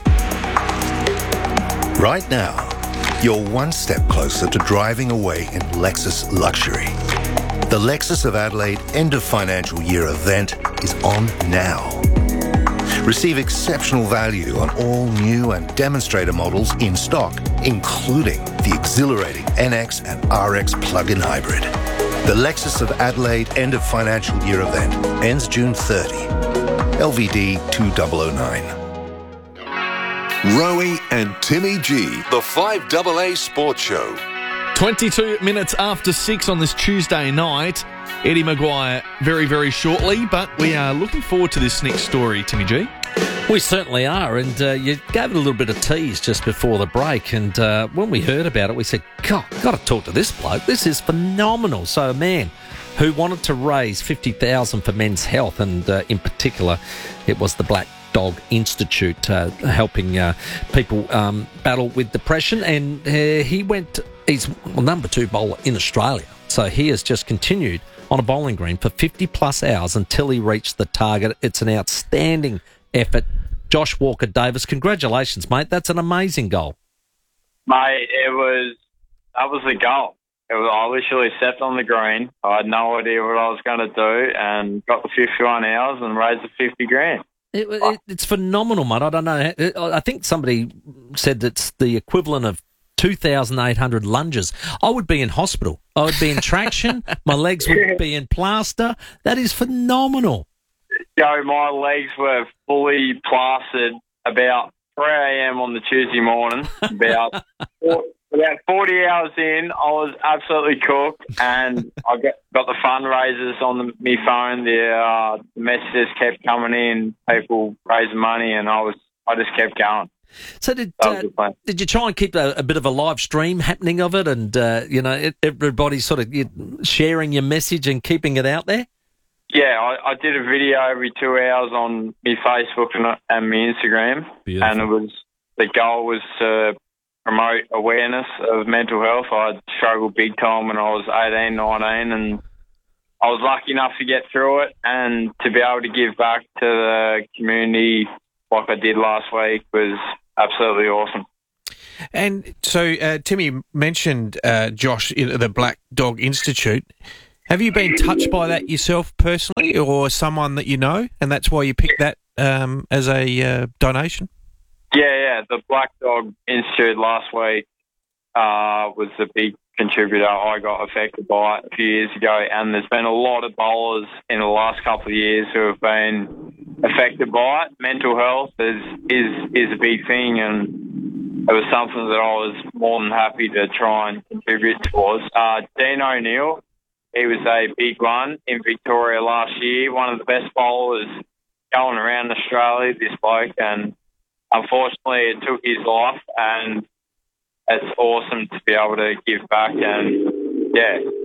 Right now, you're one step closer to driving away in Lexus luxury. The Lexus of Adelaide end of financial year event is on now. Receive exceptional value on all new and demonstrator models in stock, including the exhilarating N X and R X plug-in hybrid. The Lexus of Adelaide end of financial year event ends June thirtieth. L V D two thousand nine.
Rowie and Timmy G, the five A A Sports Show.
twenty-two minutes after six on this Tuesday night. Eddie Maguire very, very shortly, but we are looking forward to this next story, Timmy G.
We certainly are, and uh, you gave it a little bit of tease just before the break, and uh, when we heard about it, we said, God, got to talk to this bloke. This is phenomenal. So a man who wanted to raise fifty thousand dollars for men's health, and uh, in particular, it was the Black Dog Institute uh, helping uh, people um, battle with depression, and uh, he went, he's well, number two bowler in Australia, so he has just continued on a bowling green for fifty plus hours until he reached the target. It's an outstanding effort. Josh Walker-Davis, congratulations, mate. That's an amazing goal.
Mate, it was, that was the goal. It was, I literally stepped on the green. I had no idea what I was going to do and got the fifty-one hours and raised the fifty grand.
It, it, it's phenomenal, mate. I don't know. I think somebody said it's the equivalent of two thousand eight hundred lunges. I would be in hospital. I would be in traction. My legs would be in plaster. That is phenomenal.
Joe, my legs were fully plastered about three a.m. on the Tuesday morning. About four, about forty hours in, I was absolutely cooked, and I got, got the fundraisers on the, my phone. The uh, messages kept coming in, people raising money, and I was I just kept going.
So did uh, did you try and keep a, a bit of a live stream happening of it, and uh, you know it, everybody sort of you, sharing your message and keeping it out there?
Yeah, I, I did a video every two hours on my Facebook and, and my Instagram, Beautiful. And it was the goal was to promote awareness of mental health. I struggled big time when I was eighteen, nineteen, and I was lucky enough to get through it, and to be able to give back to the community like I did last week was absolutely awesome.
And so uh, Timmy mentioned, uh, Josh, you know, the Black Dog Institute. Have you been touched by that yourself personally, or someone that you know, and that's why you picked that um, as a uh, donation?
Yeah, yeah. The Black Dog Institute last week uh, was a big contributor. I got affected by it a few years ago, and there's been a lot of bowlers in the last couple of years who have been affected by it. Mental health is is, is a big thing, and it was something that I was more than happy to try and contribute towards. Uh, Dean O'Neill, he was a big one in Victoria last year, one of the best bowlers going around Australia, this bloke, and unfortunately it took his life, and it's awesome to be able to give back, and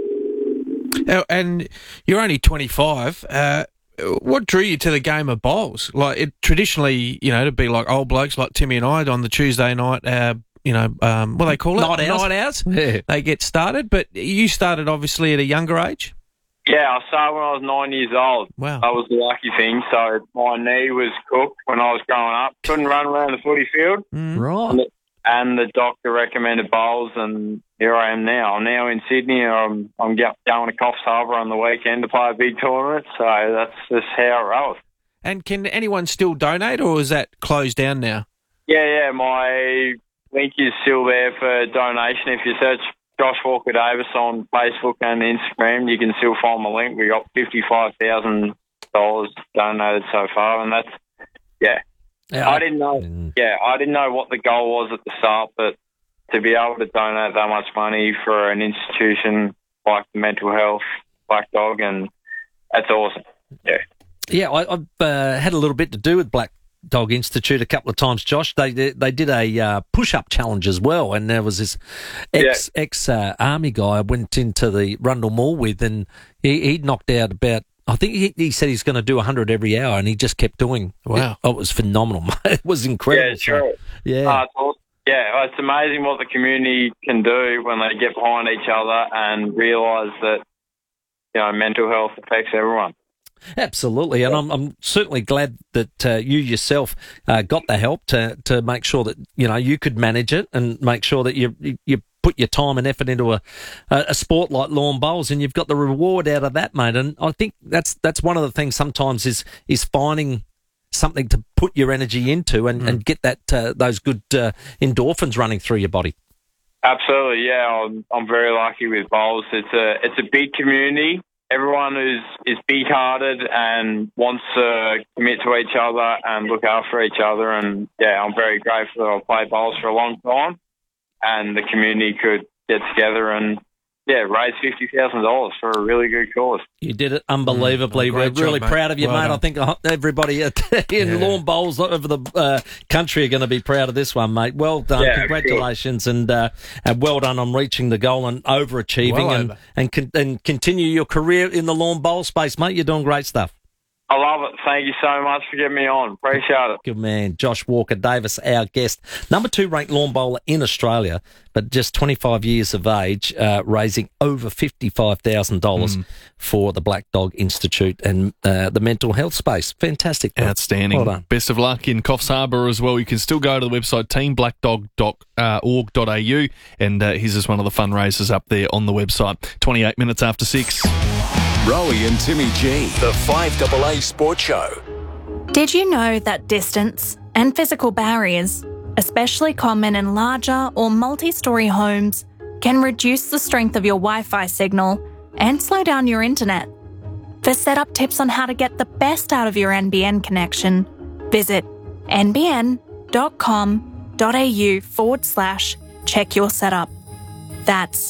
yeah.
Oh, and you're only twenty-five. Uh, what drew you to the game of bowls? Like, it traditionally, you know, to be like old blokes like Timmy and I on the Tuesday night, uh, you know, um, what do they call it?
Night out.
Night out.
Yeah.
They get started, but you started obviously at a younger age.
Yeah, I started when I was nine years old.
Wow.
That was the lucky thing. So my knee was cooked when I was growing up. Couldn't run around the footy field.
Mm.
Right.
And the, and the doctor recommended bowls, and here I am now. I'm now in Sydney. I'm, I'm going to Coffs Harbour on the weekend to play a big tournament. So that's just how it rolls.
And can anyone still donate, or is that closed down now?
Yeah, yeah. My link is still there for donation. If you search Josh Walker Davis on Facebook and Instagram, you can still find my link. We got fifty-five thousand dollars donated so far, and that's, yeah.
Yeah.
I didn't know. Yeah, I didn't know what the goal was at the start, but to be able to donate that much money for an institution like the Mental Health Black Dog, and that's awesome. Yeah.
Yeah, I, I've uh, had a little bit to do with Black Dog Institute a couple of times, Josh. They they did a uh, push-up challenge as well, and there was this ex yeah. ex uh, army guy I went into the Rundle Mall with, and he he knocked out about. I think he, he said he's going to do one hundred every hour, and he just kept doing.
Wow.
It, oh, it was phenomenal. It was incredible.
Yeah, sure.
Yeah.
Uh, it's awesome. Yeah, it's amazing what the community can do when they get behind each other and realise that, you know, mental health affects everyone.
Absolutely, and I'm, I'm certainly glad that uh, you yourself uh, got the help to, to make sure that, you know, you could manage it and make sure that you you put your time and effort into a, a sport like lawn bowls, and you've got the reward out of that, mate. And I think that's that's one of the things sometimes is is finding something to put your energy into and, mm. and get that uh, those good uh, endorphins running through your body.
Absolutely, yeah. I'm, I'm very lucky with bowls. It's a it's a big community. Everyone is, is big-hearted and wants to commit to each other and look after each other. And, yeah, I'm very grateful that I've played bowls for a long time, and the community could get together and, yeah, raise fifty thousand dollars for a really good cause.
You did it unbelievably.
Mm,
We're
job,
really
mate.
proud of you,
Well
mate.
done.
I think everybody in
Yeah.
lawn bowls over the uh, country are going to be proud of this one, mate. Well done.
Yeah,
Congratulations, and, uh, and well done on reaching the goal and overachieving
Well
and,
over.
and, con- and continue your career in the lawn bowl space, mate. You're doing great stuff.
I love it. Thank you so much for getting me on. Appreciate it.
Good man. Josh Walker Davis, our guest. Number two ranked lawn bowler in Australia, but just twenty-five years of age, uh, raising over fifty-five thousand dollars mm. for the Black Dog Institute and uh, the mental health space. Fantastic. Bro.
Outstanding.
Well done.
Best of luck in Coffs Harbour as well. You can still go to the website team black dog dot org dot a u, and uh, here's just one of the fundraisers up there on the website. twenty-eight minutes after six.
Rowie and Timmy G, the five A A Sports Show.
Did you know that distance and physical barriers, especially common in larger or multi-storey homes, can reduce the strength of your Wi-Fi signal and slow down your internet? For setup tips on how to get the best out of your N B N connection, visit nbn.com.au forward slash check your setup. That's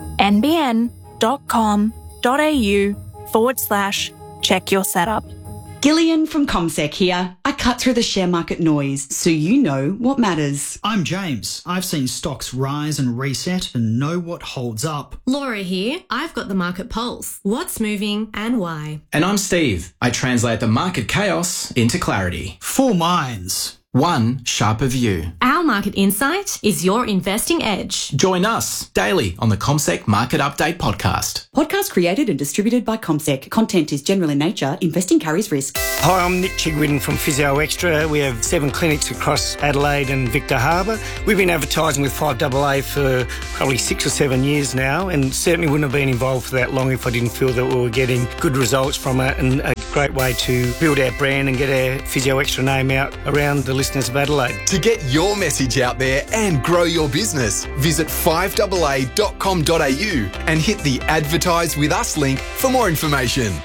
nbn.com.au forward slash check your setup.
Gillian from ComSec here. I cut through the share market noise so you know what matters.
I'm James. I've seen stocks rise and reset and know what holds up.
Laura here. I've got the market pulse. What's moving and why?
And I'm Steve. I translate the market chaos into clarity.
Four minds.
one sharper view.
Our market insight is your investing edge.
Join us daily on the CommSec Market Update podcast.
Podcast created and distributed by CommSec. Content is general in nature. Investing carries risk.
Hi, I'm Nick Chigwin from Physio Extra. We have seven clinics across Adelaide and Victor Harbour. We've been advertising with five double A for probably six or seven years now, and certainly wouldn't have been involved for that long if I didn't feel that we were getting good results from it, and a great way to build our brand and get our Physio Extra name out around the listeners of Adelaide.
To get your message out there and grow your business, visit five A A dot com dot a u and hit the Advertise with Us link for more information.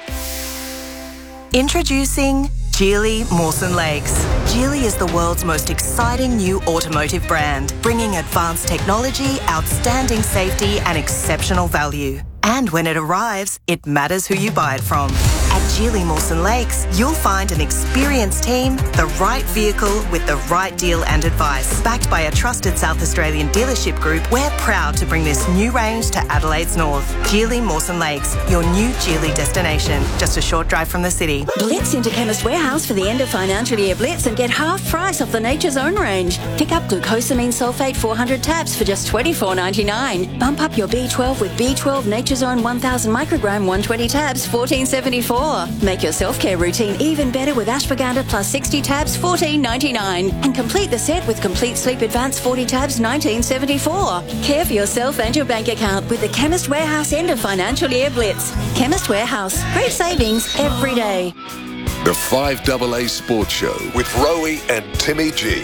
Introducing Geely Mawson Lakes. Geely is the world's most exciting new automotive brand, bringing advanced technology, outstanding safety and exceptional value. And when it arrives, it matters who you buy it from. At Geely Mawson Lakes, you'll find an experienced team, the right vehicle with the right deal and advice. Backed by a trusted South Australian dealership group, we're proud to bring this new range to Adelaide's north. Geely Mawson Lakes, your new Geely destination, just a short drive from the city.
Blitz into Chemist Warehouse for the end of financial year blitz and get half price off the Nature's Own range. Pick up glucosamine sulfate four hundred tabs for just twenty-four ninety-nine. Bump up your B twelve with B twelve Nature's Own one thousand microgram one hundred twenty tabs, fourteen seventy-four. Make your self-care routine even better with ashwagandha plus sixty tabs, fourteen ninety-nine. And complete the set with Complete Sleep Advanced forty tabs, nineteen seventy-four. Care for yourself and your bank account with the Chemist Warehouse end of financial year blitz. Chemist Warehouse. Great savings every day.
The five A A Sports Show with Rowie and Timmy G.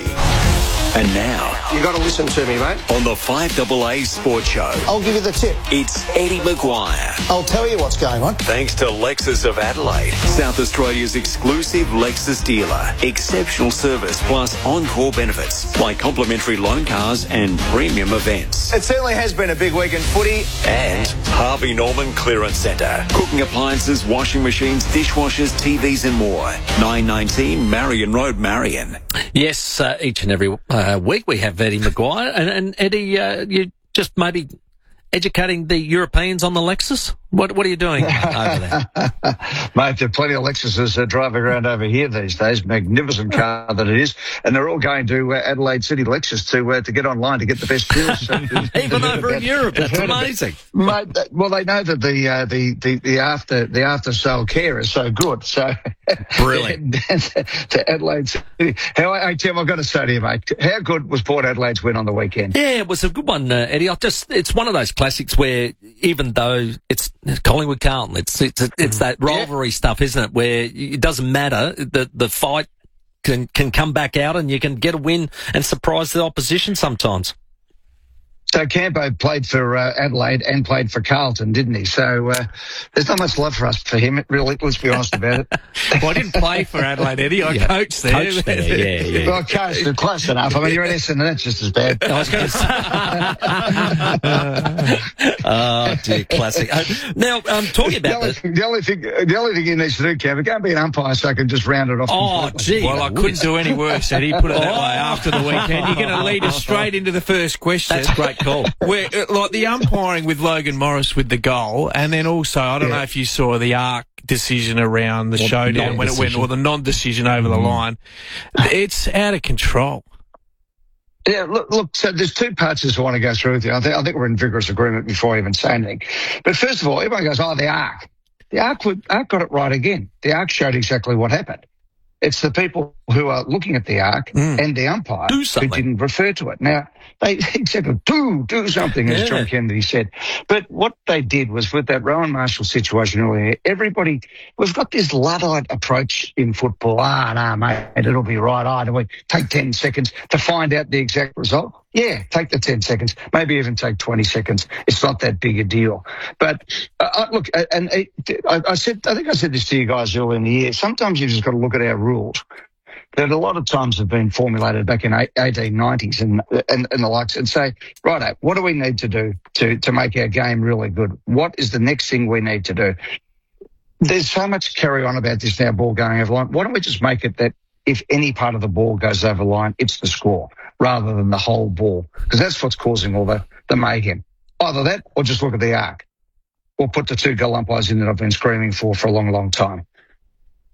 And now,
you got to listen to me, mate.
On the five A A Sports Show,
I'll give you the tip.
It's Eddie Maguire.
I'll tell you what's going on.
Thanks to Lexus of Adelaide, South Australia's exclusive Lexus dealer. Exceptional service plus encore benefits like complimentary loan cars and premium events.
It certainly has been a big week in footy.
And Harvey Norman Clearance Centre. Cooking appliances, washing machines, dishwashers, T Vs and more. nine nineteen Marion Road, Marion.
Yes, uh, each and every uh, week we have Eddie Maguire. And, and Eddie, uh, you just maybe educating the Europeans on the Lexus? What What are you doing over there?
Mate, there are plenty of Lexuses uh, driving around over here these days. Magnificent car that it is. And they're all going to uh, Adelaide City Lexus to uh, to get online to get the best deals.
Even over in Europe, that's amazing.
Mate, that, well, they know that the, uh, the, the, the after the after sale care is so good. So
brilliant.
To Adelaide City. How, hey, Tim, I've got to say to you, mate, how good was Port Adelaide's win on the weekend?
Yeah, it was a good one, uh, Eddie. I just it's one of those classics where even though it's Collingwood Carlton, it's it's it's that rivalry yeah. stuff, isn't it? Where it doesn't matter, the the fight can can come back out and you can get a win and surprise the opposition sometimes.
So Campo played for uh, Adelaide and played for Carlton, didn't he? So uh, there's not much love for us for him. It really, let's be honest about it.
Well, I didn't play for Adelaide, Eddie. I yeah. coached there.
Coached there, yeah, yeah.
Well, I coached close enough. I mean, you're at Essendon, that's just as bad.
I was going to say. Oh, dear, classic. Uh, now, um, talking about
the only, the only thing, the only thing you need to do, Campo, go and be an umpire so I can just round it off.
Oh, gee.
Well, I couldn't do any worse, Eddie. Put it that
oh.
way. After the weekend, you're going to lead us straight into the first question.
That's a great call.
Where, like the umpiring with Logan Morris with the goal, and then also, I don't yeah. know if you saw the arc decision around the well, showdown when it went, or the non-decision over the line. It's out of control.
Yeah, look, look, so there's two parts I want to go through with you. I think, I think we're in vigorous agreement before I even say anything. But first of all, everyone goes, oh, the arc. The arc, would, arc got it right again. The arc showed exactly what happened. It's the people who are looking at the arc mm. and the umpire who didn't refer to it. Now, they exactly do, do something, as yeah. John Kennedy said. But what they did was with that Rowan Marshall situation earlier, everybody, we've got this Luddite approach in football. Ah, no, mate, it'll be right. Ah, do we take ten seconds to find out the exact result? Yeah, take the ten seconds, maybe even take twenty seconds. It's not that big a deal. But uh, look, and uh, I, I said, I think I said this to you guys earlier in the year. Sometimes you've just got to look at our rules that a lot of times have been formulated back in eighteen nineties and, and, and the likes, and say, righto, what do we need to do to, to make our game really good? What is the next thing we need to do? There's so much carry on about this now, ball going over line. Why don't we just make it that if any part of the ball goes over line, it's the score rather than the whole ball? Because that's what's causing all the, the mayhem. Either that or just look at the arc, or put the two goal umpires in that I've been screaming for for a long, long time.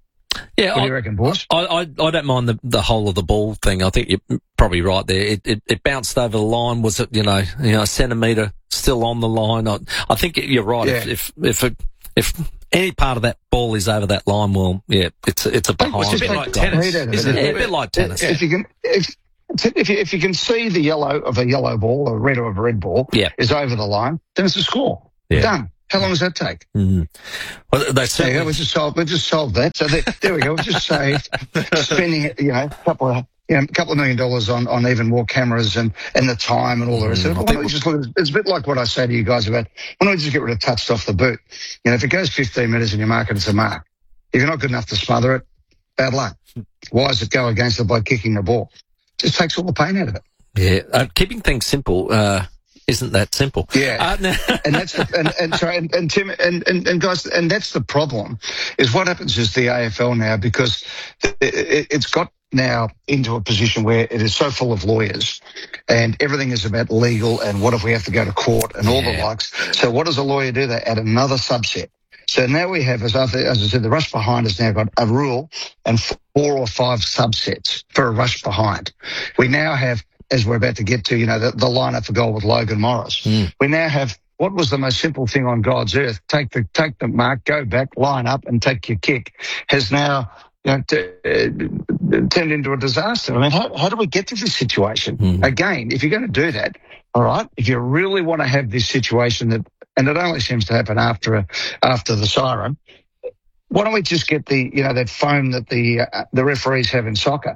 Yeah, what do you reckon, boys?
I, I, I don't mind the, the whole of the ball thing. I think you're probably right there. It, it, it bounced over the line. Was it, you know, you know, a centimetre still on the line? I, I think you're right.
Yeah.
If, if, if, it, if any part of that ball is over that line, well, yeah, it's, it's a behind.
It's a bit like tennis, isn't it?
Yeah, a bit like tennis.
If you can, if, if you, if you can see the yellow of a yellow ball or red of a red ball
yeah.
is over the line, then it's a score.
Yeah.
Done. How long does that take?
Mm. Well, they
There you go. We just solved. We just solved that. So there, there we go. We just saved spending, you know, a couple of, you know, a couple of million dollars on, on even more cameras and, and the time and all the rest of it. Why don't we just look at, it's a bit like what I say to you guys about why don't we just get rid of touched off the boot? You know, if it goes fifteen metres and you mark it, it's a mark. If you're not good enough to smother it, bad luck. Why does it go against it by kicking the ball? It just takes all the pain out of it.
Yeah, uh, keeping things simple. Uh, Isn't that simple?
Yeah,
uh, no.
and that's the, and, and sorry, and, and Tim and, and, and guys, and that's the problem. Is what happens is the A F L now, because it, it, it's got now into a position where it is so full of lawyers, and everything is about legal and what if we have to go to court and all
Yeah.
the likes. So what does a lawyer do? They add another subset. So now we have, as I, as I said, the rush behind has now got a rule and four or five subsets for a rush behind. We now have, as we're about to get to, you know, the, the lineup for goal with Logan Morris.
Mm.
We now have what was the most simple thing on God's earth: take the take the mark, go back, line up, and take your kick. Has now, you know, t- uh, turned into a disaster. I mean, how, how do we get to this situation?
Mm.
Again, if you're going to do that, all right, if you really want to have this situation that, and it only seems to happen after a, after the siren, why don't we just get the, you know, that foam that the uh, the referees have in soccer?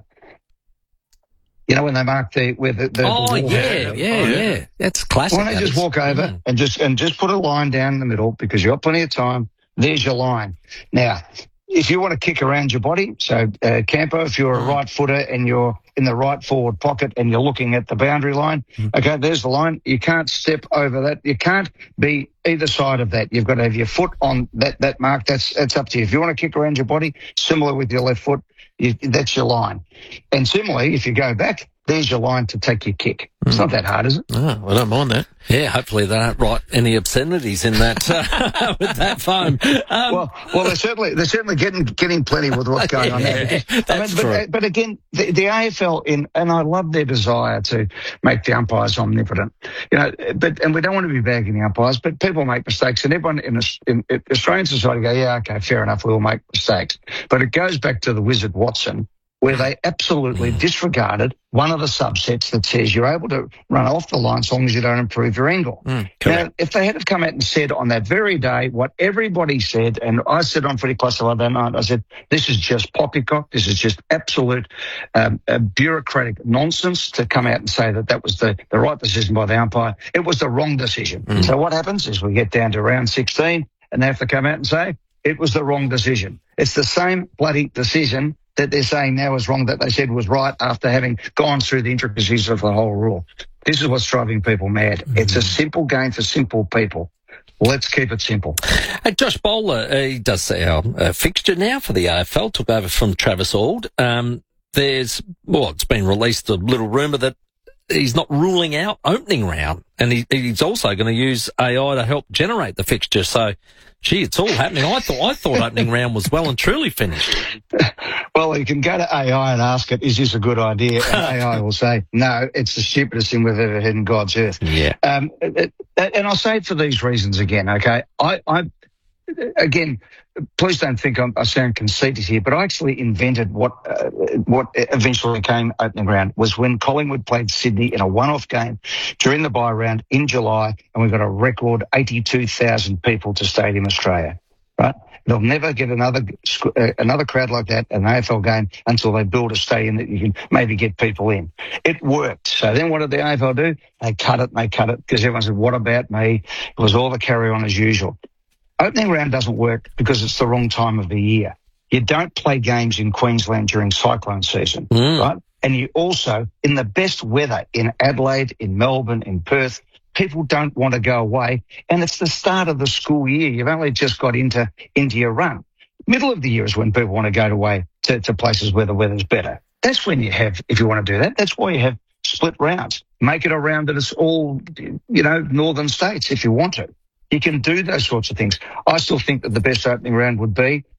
You know, when they mark the where the, the
Oh,
the
yeah,
wall
yeah, yeah, yeah. That's classic.
Why don't you
that
just
is.
walk over
Mm.
and just and just put a line down in the middle because you've got plenty of time. There's your line. Now, if you want to kick around your body, so uh, Campo, if you're a right footer and you're in the right forward pocket and you're looking at the boundary line, okay, there's the line. You can't step over that. You can't be either side of that. You've got to have your foot on that that mark. That's that's up to you. If you want to kick around your body, similar with your left foot, you, that's your line. And similarly, if you go back, there's your line to take your kick. It's not that hard, is it?
Oh, I don't mind that.
Yeah, hopefully they don't write any obscenities in that uh, with that foam. Um,
well, well, they're certainly they're certainly getting getting plenty with what's going on there.
Yeah,
Because, I
that's
mean,
true.
but, but again, the, the A F L in, and I love their desire to make the umpires omnipotent. You know, but and we don't want to be bagging the umpires, but people make mistakes, and everyone in, in, in Australian society go, yeah, okay, fair enough, we'll make mistakes. But it goes back to the Wizard Watson, where they absolutely disregarded one of the subsets that says you're able to run off the line as long as you don't improve your angle.
Mm,
now, if they had come out and said on that very day what everybody said, and I said on Footy Plus that night, I said, this is just poppycock, this is just absolute um, uh, bureaucratic nonsense to come out and say that that was the, the right decision by the umpire. It was the wrong decision.
Mm.
So what happens is we get down to round sixteen and they have to come out and say, it was the wrong decision. It's the same bloody decision that they're saying now is wrong that they said was right after having gone through the intricacies of the whole rule. This is what's driving people mad. Mm-hmm. It's a simple game for simple people. Let's keep it simple.
Hey, Josh Bowler, uh, he does our uh, fixture now for the A F L, took over from Travis Auld. Um, there's, well, it's been released a little rumour that he's not ruling out opening round, and he, he's also going to use A I to help generate the fixture. So, gee, it's all happening. I thought I thought opening round was well and truly finished.
Well, you can go to A I and ask it, is this a good idea? And A I will say, no, it's the stupidest thing we've ever had in God's earth.
Yeah.
Um, it, it, and I'll say it for these reasons again, okay? I, I again, please don't think I'm, I sound conceited here, but I actually invented what uh, what eventually became opening round was when Collingwood played Sydney in a one-off game during the bye round in July, and we got a record eighty-two thousand people to Stadium Australia, right? They'll never get another uh, another crowd like that at an A F L game until they build a stadium that you can maybe get people in. It worked. So then what did the A F L do? They cut it and they cut it because everyone said, what about me? It was all the carry on as usual. Opening round doesn't work because it's the wrong time of the year. You don't play games in Queensland during cyclone season,
mm.
right? And you also, in the best weather, in Adelaide, in Melbourne, in Perth, people don't want to go away. And it's the start of the school year. You've only just got into, into your run. Middle of the year is when people want to go away to, to places where the weather's better. That's when you have, if you want to do that, that's why you have split rounds. Make it a round that is all, you know, northern states if you want to. You can do those sorts of things. I still think that the best opening round would be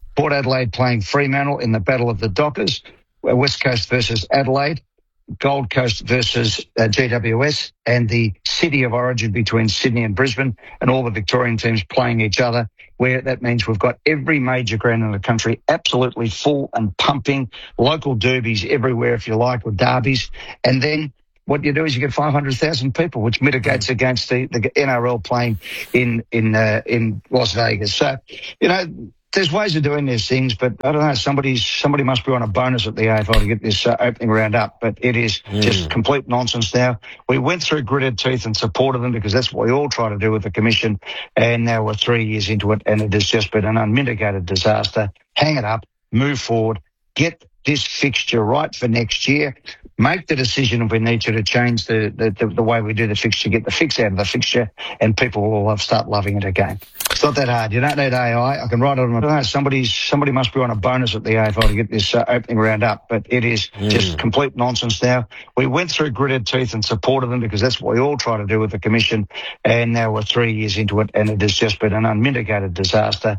Port Adelaide playing Fremantle in the Battle of the Dockers, West Coast versus Adelaide, Gold Coast versus uh, G W S, and the City of Origin between Sydney and Brisbane, and all the Victorian teams playing each other, where that means we've got every major ground in the country absolutely full and pumping, local derbies everywhere, if you like, or derbies. And then what you do is you get five hundred thousand people, which mitigates against the, the N R L playing in in uh, in Las Vegas. So, you know, there's ways of doing these things, but I don't know, somebody's, somebody must be on a bonus at the A F L to get this uh, opening round up, but it is mm. just complete nonsense now. We went through gritted teeth and supported them because that's what we all try to do with the Commission, and now we're three years into it, and it has just been an unmitigated disaster. Hang it up, move forward, get this fixture right for next year. Make the decision if we need to to change the, the, the, the way we do the fixture, get the fix out of the fixture, and people will have start loving it again. It's not that hard. You don't need A I. I can write it on. I don't know, somebody's, somebody must be on a bonus at the A F L to get this uh, opening round up, but it is mm. just complete nonsense now. We went through gritted teeth and supported them because that's what we all try to do with the Commission, and now we're three years into it, and it has just been an unmitigated disaster.